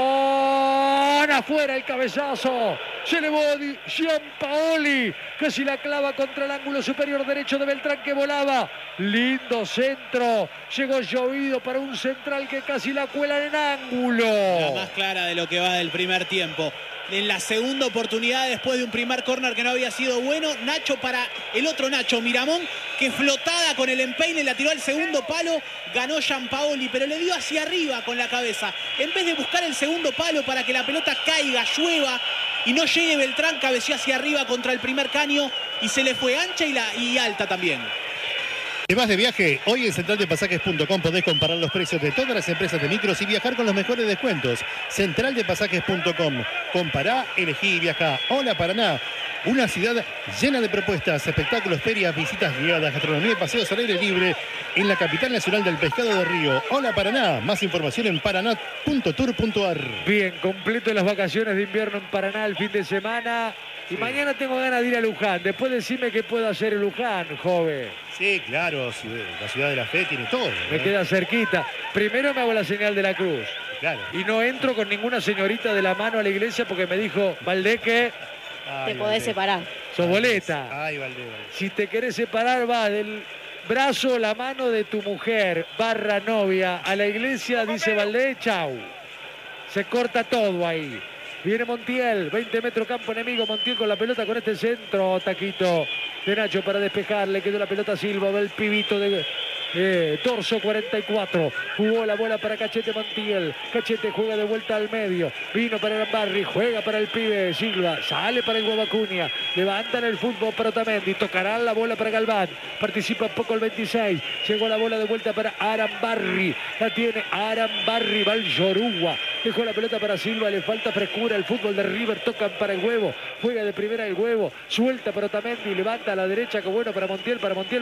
Miramón, afuera el cabezazo, se elevó Gianpaoli, que si la clava contra el ángulo superior derecho de Beltrán que volaba, lindo centro, llegó llovido para un central que casi la cuela en ángulo. La más clara de lo que va del primer tiempo. En la segunda oportunidad, después de un primer córner que no había sido bueno, Nacho para el otro Nacho, Miramón, que flotada con el empeine la tiró al segundo palo, ganó Gianpaoli, pero le dio hacia arriba con la cabeza. En vez de buscar el segundo palo para que la pelota caiga, llueva y no llegue Beltrán, cabeció hacia arriba contra el primer caño y se le fue ancha y alta también. ¿Te vas de viaje? Hoy en centraldepasajes.com podés comparar los precios de todas las empresas de micros y viajar con los mejores descuentos. Centraldepasajes.com. Compará, elegí y viajá. Hola Paraná. Una ciudad llena de propuestas, espectáculos, ferias, visitas guiadas, gastronomía y paseos al aire libre en la capital nacional del pescado de Río. Hola Paraná. Más información en paraná.tour.ar. Bien, completo las vacaciones de invierno en Paraná el fin de semana. Y mañana tengo ganas de ir a Luján. Después decime qué puedo hacer en Luján, joven. Sí, claro, la ciudad de la fe tiene todo. Me queda cerquita. Primero me hago la señal de la cruz. Claro. Y no entro con ninguna señorita de la mano a la iglesia porque me dijo, Valdeque, te podés separar. Sos boleta. Ay, Valde. Si te querés separar, vas del brazo, la mano de tu mujer, / novia, a la iglesia, dice Valdé, chau. Se corta todo ahí. Viene Montiel, 20 metros campo enemigo, Montiel con la pelota con este centro, taquito de Nacho para despejar, le quedó la pelota a Silva, va el pibito de torso 44, jugó la bola para Cachete Montiel, Cachete juega de vuelta al medio, vino para Arambarri, juega para el pibe Silva, sale para el Guavacuña, levantan el fútbol para Otamendi, tocarán la bola para Galván, participa poco el 26, llegó la bola de vuelta para Arambarri, la tiene Arambarri, va el Yoruba, dejó la pelota para Silva, le falta frescura, el fútbol de River, tocan para el Huevo, juega de primera el Huevo, suelta para Otamendi, levanta a la derecha, que bueno para Montiel,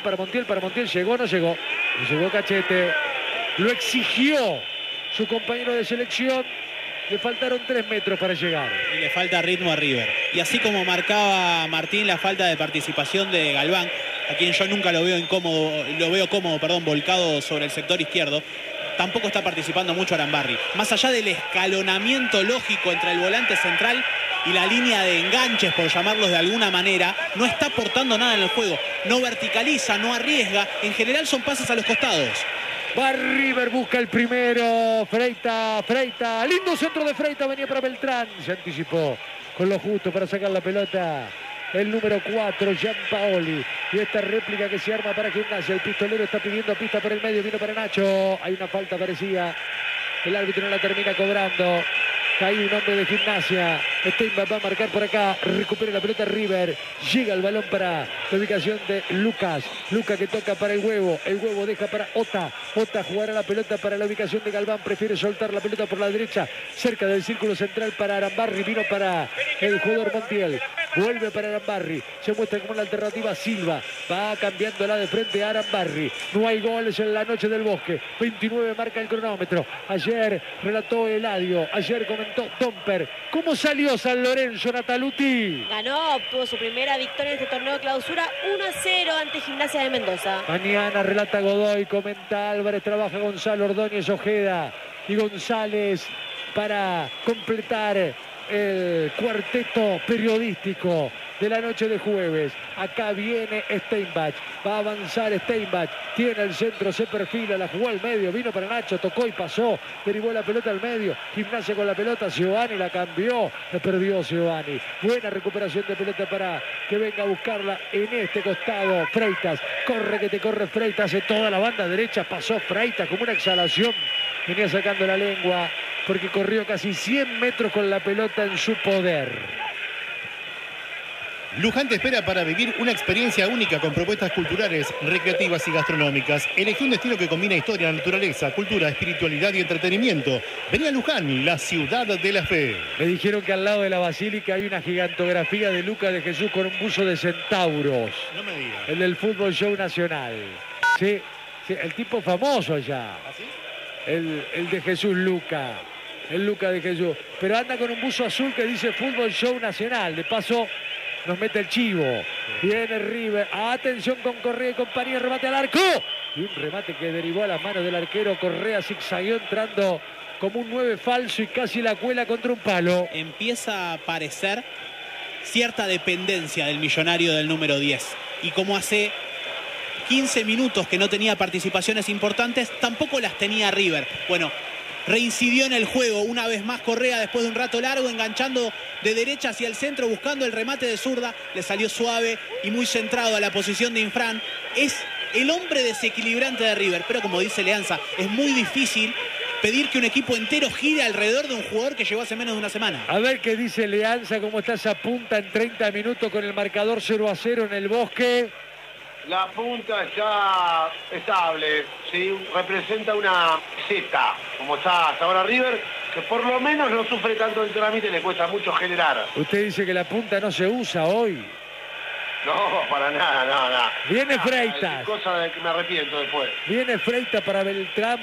llegó, no llegó. Llegó Cachete, lo exigió su compañero de selección, le faltaron 3 metros para llegar. Y le falta ritmo a River. Y así como marcaba Martín la falta de participación de Galván, a quien yo nunca lo veo cómodo, volcado sobre el sector izquierdo, tampoco está participando mucho Arambarri. Más allá del escalonamiento lógico entre el volante central y la línea de enganches, por llamarlos de alguna manera, no está aportando nada en el juego. No verticaliza, no arriesga. En general son pases a los costados. Va River, busca el primero. Freita. Lindo centro de Freita, venía para Beltrán. Se anticipó con lo justo para sacar la pelota. El número 4, Gianpaoli. Y esta réplica que se arma para Gimnasia. El pistolero está pidiendo pista por el medio. Vino para Nacho. Hay una falta parecida. El árbitro no la termina cobrando. Cae un hombre de Gimnasia. Steinbach va a marcar por acá. Recupera la pelota River. Llega el balón para la ubicación de Lucas. Lucas que toca para el Huevo. El Huevo deja para Ota. Ota jugará la pelota para la ubicación de Galván. Prefiere soltar la pelota por la derecha. Cerca del círculo central para Arambarri. Vino para el jugador Montiel. Vuelve para Arambarri. Se muestra como la alternativa Silva. Va cambiando la de frente a Arambarri. No hay goles en la noche del Bosque. 29 marca el cronómetro. Ayer relató Eladio. Ayer comentó Tomper. ¿Cómo salió San Lorenzo, Nataluti? Ganó, obtuvo su primera victoria en este torneo de clausura 1-0 ante Gimnasia de Mendoza. Mañana relata Godoy, comenta Álvarez, trabaja Gonzalo Ordóñez Ojeda y González para completar el cuarteto periodístico de la noche de jueves. Acá viene Steinbach, va a avanzar Steinbach, tiene el centro, se perfila, la jugó al medio, vino para Nacho, tocó y pasó, derivó la pelota al medio, Gimnasia con la pelota, Giovanni la cambió, la perdió Giovanni. Buena recuperación de pelota para que venga a buscarla en este costado. Freitas, corre que te corre Freitas, hace toda la banda derecha, pasó Freitas como una exhalación, venía sacando la lengua porque corrió casi 100 metros con la pelota en su poder. Luján te espera para vivir una experiencia única con propuestas culturales, recreativas y gastronómicas. Elegí un destino que combina historia, naturaleza, cultura, espiritualidad y entretenimiento. Vení a Luján, la ciudad de la fe. Me dijeron que al lado de la basílica hay una gigantografía de Lucas de Jesús con un buzo de centauros. No me digas. El del Fútbol Show Nacional. Sí, el tipo famoso allá. ¿Ah, sí? el de Jesús Luca. El Luca de Jesús. Pero anda con un buzo azul que dice Fútbol Show Nacional. De paso nos mete el chivo. Viene River. Atención con Correa y compañía. Remate al arco. Y un remate que derivó a las manos del arquero. Correa zigzagueó entrando como un 9 falso y casi la cuela contra un palo. Empieza a aparecer cierta dependencia del millonario del número 10. Y como hace 15 minutos que no tenía participaciones importantes, tampoco las tenía River. Bueno, reincidió en el juego una vez más Correa después de un rato largo, enganchando de derecha hacia el centro, buscando el remate de zurda. Le salió suave y muy centrado a la posición de Infran. Es el hombre desequilibrante de River, pero como dice Leanza, es muy difícil pedir que un equipo entero gire alrededor de un jugador que llegó hace menos de una semana. A ver qué dice Leanza, cómo está esa punta en 30 minutos con el marcador 0-0 en el Bosque. La punta está estable, ¿sí? Representa una Z, como está hasta ahora River, que por lo menos no sufre tanto el trámite, le cuesta mucho generar. Usted dice que la punta no se usa hoy. No, para nada, nada. Viene Freitas. Es cosa de que me arrepiento después. Viene Freitas para Beltrán.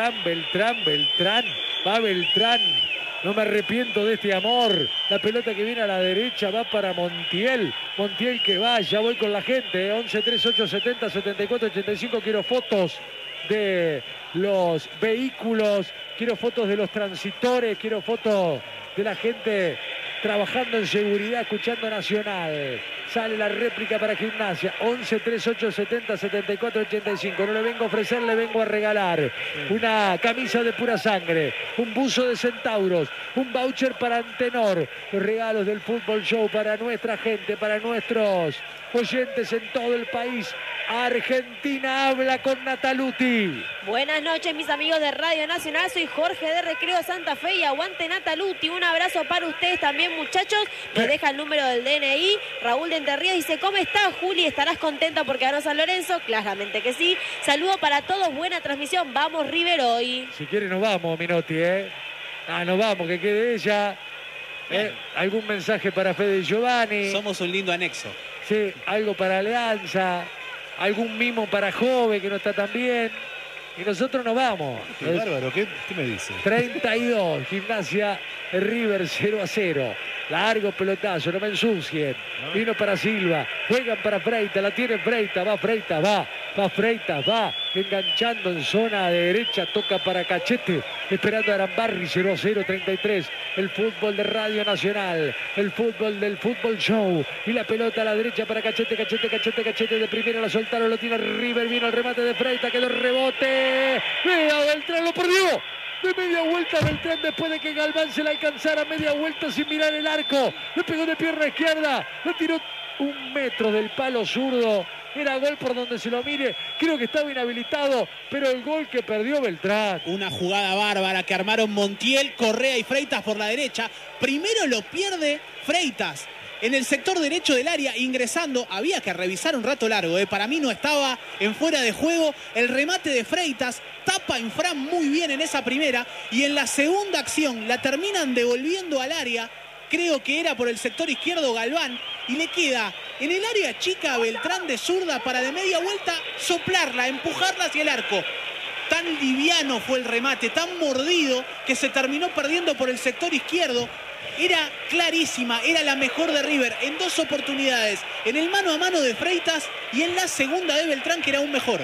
Va Beltrán. No me arrepiento de este amor. La pelota que viene a la derecha va para Montiel. Montiel que va, ya voy con la gente. 11, 3, 8, 70, 74, 85. Quiero fotos de los vehículos. Quiero fotos de los transitores. Quiero fotos de la gente trabajando en seguridad, escuchando Nacional. Sale la réplica para Gimnasia. 11, 3, 8, 70, 74, 85. No le vengo a ofrecer, le vengo a regalar una camisa de pura sangre, un buzo de Centauros, un voucher para Antenor. Los regalos del Fútbol Show para nuestra gente, para nuestros oyentes en todo el país. Argentina habla con Nataluti. Buenas noches, mis amigos de Radio Nacional. Soy Jorge de Recreo Santa Fe y aguante Nataluti. Un abrazo para ustedes también, muchachos. Me deja el número del DNI. Raúl de Entre Ríos dice, ¿cómo estás, Juli? ¿Estarás contenta porque ganó San Lorenzo? Claramente que sí. Saludo para todos, buena transmisión. Vamos, River, hoy. Si quiere nos vamos, Minotti, nos vamos, que quede ella. ¿Algún mensaje para Fede Giovanni? Somos un lindo anexo. Sí, algo para Alianza. Algún mimo para Jove que no está tan bien. Y nosotros nos vamos. Qué bárbaro, ¿qué me dice? 32, Gimnasia River 0-0. Largo pelotazo, no me ensucien. Vino para Silva, juegan para Freitas, la tiene Freitas, va Freitas, va Freitas, va enganchando en zona de derecha, toca para Cachete, esperando a Arambarri. 0-0, 33. El fútbol de Radio Nacional, el fútbol del Fútbol Show. Y la pelota a la derecha para Cachete de primera, la soltaron, lo tiene River, vino el remate de Freitas, quedó el rebote. Vea, Beltrán lo perdió. De media vuelta Beltrán después de que Galván se la alcanzara media vuelta sin mirar el arco. Le pegó de pierna izquierda, lo tiró 1 metro del palo zurdo. Era gol por donde se lo mire. Creo que estaba inhabilitado, pero el gol que perdió Beltrán. Una jugada bárbara que armaron Montiel, Correa y Freitas por la derecha. Primero lo pierde Freitas en el sector derecho del área, ingresando. Había que revisar un rato largo, para mí no estaba en fuera de juego. El remate de Freitas tapa Infran muy bien en esa primera, y en la segunda acción la terminan devolviendo al área. Creo que era por el sector izquierdo Galván, y le queda en el área chica a Beltrán de zurda para de media vuelta soplarla, empujarla hacia el arco. Tan liviano fue el remate, tan mordido, que se terminó perdiendo por el sector izquierdo. Era clarísima, era la mejor de River en 2 oportunidades, en el mano a mano de Freitas y en la segunda de Beltrán, que era aún mejor.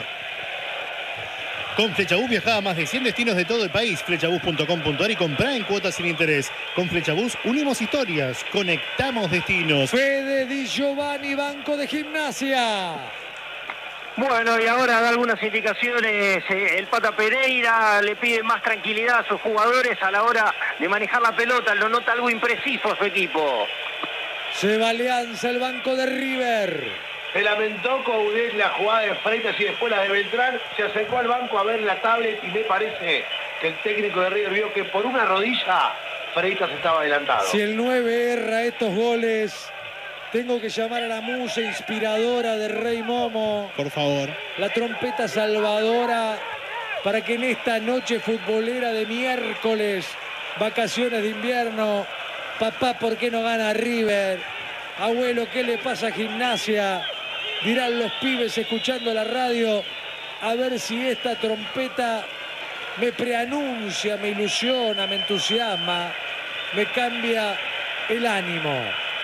Con Flechabús viaja a más de 100 destinos de todo el país. Flechabús.com.ar y comprá en cuotas sin interés. Con Flechabús unimos historias, conectamos destinos. Fede Di Giovanni, banco de Gimnasia. Bueno, y ahora da algunas indicaciones el Pata Pereira, le pide más tranquilidad a sus jugadores a la hora de manejar la pelota, lo nota algo impreciso a su equipo. Se va Alianza, el banco de River. Se lamentó Coudet la jugada de Freitas y después la de Beltrán, se acercó al banco a ver la tablet y me parece que el técnico de River vio que por una rodilla Freitas estaba adelantado. Si el 9 erra estos goles, tengo que llamar a la musa inspiradora de Rey Momo. Por favor. La trompeta salvadora para que en esta noche futbolera de miércoles, vacaciones de invierno, papá, ¿por qué no gana River? Abuelo, ¿qué le pasa a Gimnasia? Dirán los pibes escuchando la radio, a ver si esta trompeta me preanuncia, me ilusiona, me entusiasma, me cambia el ánimo.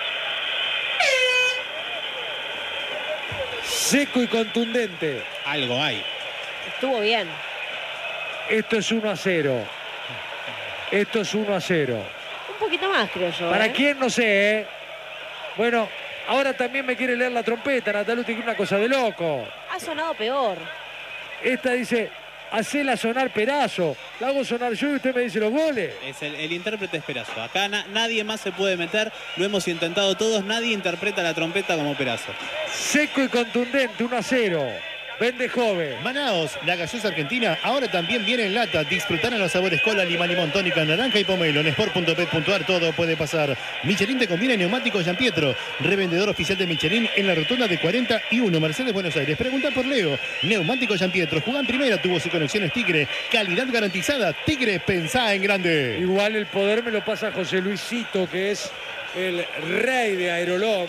Seco y contundente. Algo hay. Estuvo bien. Esto es 1-0. Esto es 1-0. Un poquito más, creo yo. ¿Para quién? No sé, ¿eh? Bueno, ahora también me quiere leer la trompeta, Nataluti, que es una cosa de loco. Ha sonado peor. Esta dice, hacela sonar Perazo. La hago sonar yo y usted me dice los goles. Es el intérprete es Perazo. Acá nadie más se puede meter. Lo hemos intentado todos. Nadie interpreta la trompeta como Perazo. Seco y contundente, 1-0. Vende joven. Manaos, la gaseosa argentina, ahora también viene en lata. Disfrutar los sabores cola, lima, limón, tónica, naranja y pomelo. En sport.pet.ar todo puede pasar. Michelin te conviene neumáticos Gianpietro. Revendedor oficial de Michelin en la rotonda de 41, Mercedes, Buenos Aires. Pregunta por Leo. Neumáticos Gianpietro. Jugá en primera, tubos y conexiones Tigre. Calidad garantizada. Tigre, pensá en grande. Igual el poder me lo pasa José Luisito, que es el rey de Aerolón.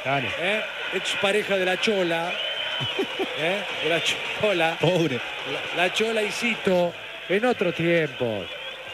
Ex pareja de la Chola. De la Chola. Pobre. La Chola y Cito en otros tiempos,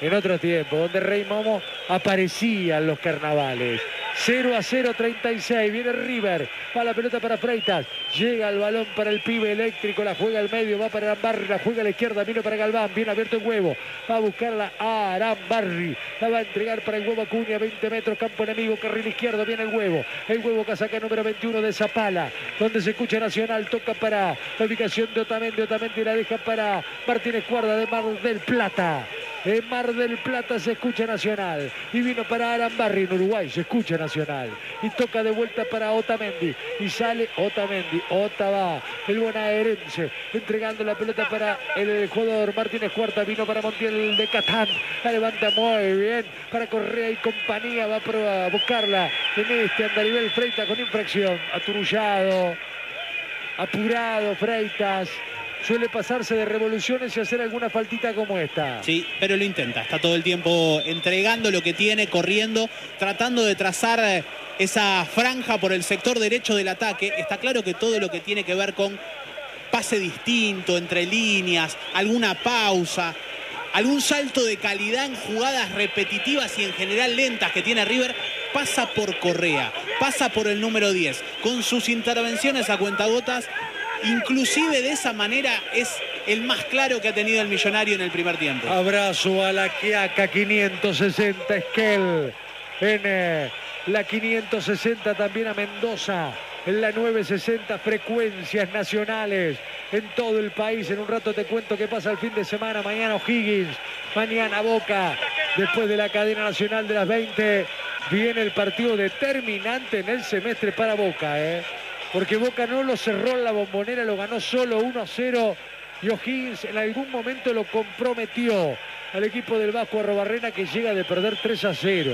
donde Rey Momo aparecía en los carnavales. 0-0, 36, viene River, va la pelota para Freitas, llega el balón para el pibe eléctrico, la juega al medio, va para Arambarri, la juega a la izquierda, vino para Galván, bien abierto el huevo, va a buscarla a Arambarri, la va a entregar para el huevo Acuña, 20 metros, campo enemigo, carril izquierdo, viene el huevo casaca número 21 de Zapala, donde se escucha Nacional, toca para la ubicación de Otamendi la deja para Martínez Cuarda de Mar del Plata. En Mar del Plata se escucha Nacional y vino para Arambarri en Uruguay, se escucha Nacional y toca de vuelta para Otamendi y sale Otamendi, va el bonaerense entregando la pelota para el jugador Martínez Cuarta, vino para Montiel de Catán, la levanta muy bien para Correa y compañía, va a buscarla en este andarivel Freitas con infracción, aturullado, apurado Freitas. Suele pasarse de revoluciones y hacer alguna faltita como esta. Sí, pero lo intenta. Está todo el tiempo entregando lo que tiene, corriendo, tratando de trazar esa franja por el sector derecho del ataque. Está claro que todo lo que tiene que ver con pase distinto, entre líneas, alguna pausa, algún salto de calidad en jugadas repetitivas y en general lentas que tiene River, pasa por Correa, pasa por el número 10. Con sus intervenciones a cuentagotas, inclusive de esa manera es el más claro que ha tenido el Millonario en el primer tiempo. Abrazo a la Quiaca 560 Esquel. En la 560 también a Mendoza. En la 960 frecuencias nacionales en todo el país. En un rato te cuento qué pasa el fin de semana. Mañana O'Higgins, mañana Boca. Después de la cadena nacional de las 20 viene el partido determinante en el semestre para Boca, porque Boca no lo cerró en la Bombonera, lo ganó solo 1-0 y O'Higgins en algún momento lo comprometió al equipo del Vasco Arrobarrena, que llega de perder 3-0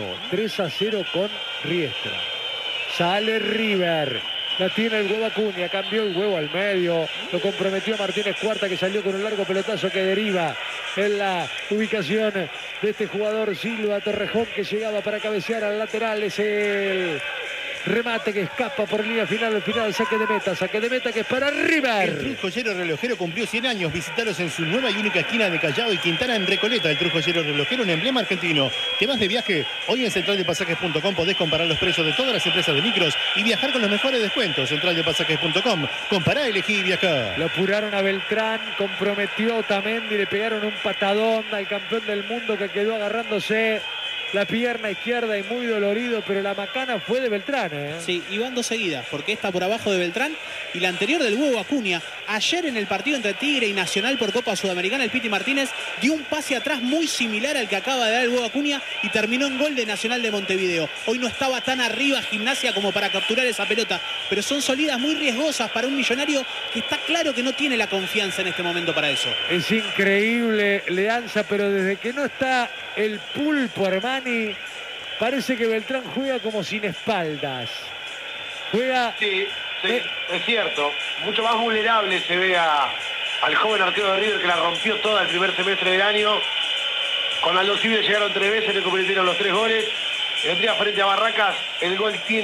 con Riestra. Sale River, la tiene el huevo Acuña, cambió el huevo al medio, lo comprometió Martínez Cuarta, que salió con un largo pelotazo que deriva en la ubicación de este jugador Silva Torrejón, que llegaba para cabecear al lateral. Es el remate que escapa por línea final, al final saque de meta que es para River. El Trujillero Relojero cumplió 100 años. Visitaros en su nueva y única esquina de Callao y Quintana en Recoleta. El Trujillero Relojero, un emblema argentino. ¿Te vas de viaje? Hoy en centraldepasajes.com podés comparar los precios de todas las empresas de micros y viajar con los mejores descuentos. Centraldepasajes.com. Compará, elegí y viajá. Lo apuraron a Beltrán, comprometió a Otamendi, le pegaron un patadón al campeón del mundo, que quedó agarrándose la pierna izquierda y muy dolorido, pero la macana fue de Beltrán. Sí, y van dos seguidas, porque esta por abajo de Beltrán y la anterior del huevo Acuña. Ayer en el partido entre Tigre y Nacional por Copa Sudamericana, el Piti Martínez dio un pase atrás muy similar al que acaba de dar el huevo Acuña y terminó en gol de Nacional de Montevideo. Hoy no estaba tan arriba Gimnasia como para capturar esa pelota, pero son salidas muy riesgosas para un Millonario que está claro que no tiene la confianza en este momento para eso. Es increíble, Leanza, pero desde que no está el Pulpo Armani, parece que Beltrán juega como sin espaldas. Juega... Sí, es cierto. Mucho más vulnerable se ve al joven arquero de River, que la rompió toda el primer semestre del año. Con Aldo Civi llegaron 3 veces, le convirtieron los 3 goles. El otro día frente a Barracas, el gol tiene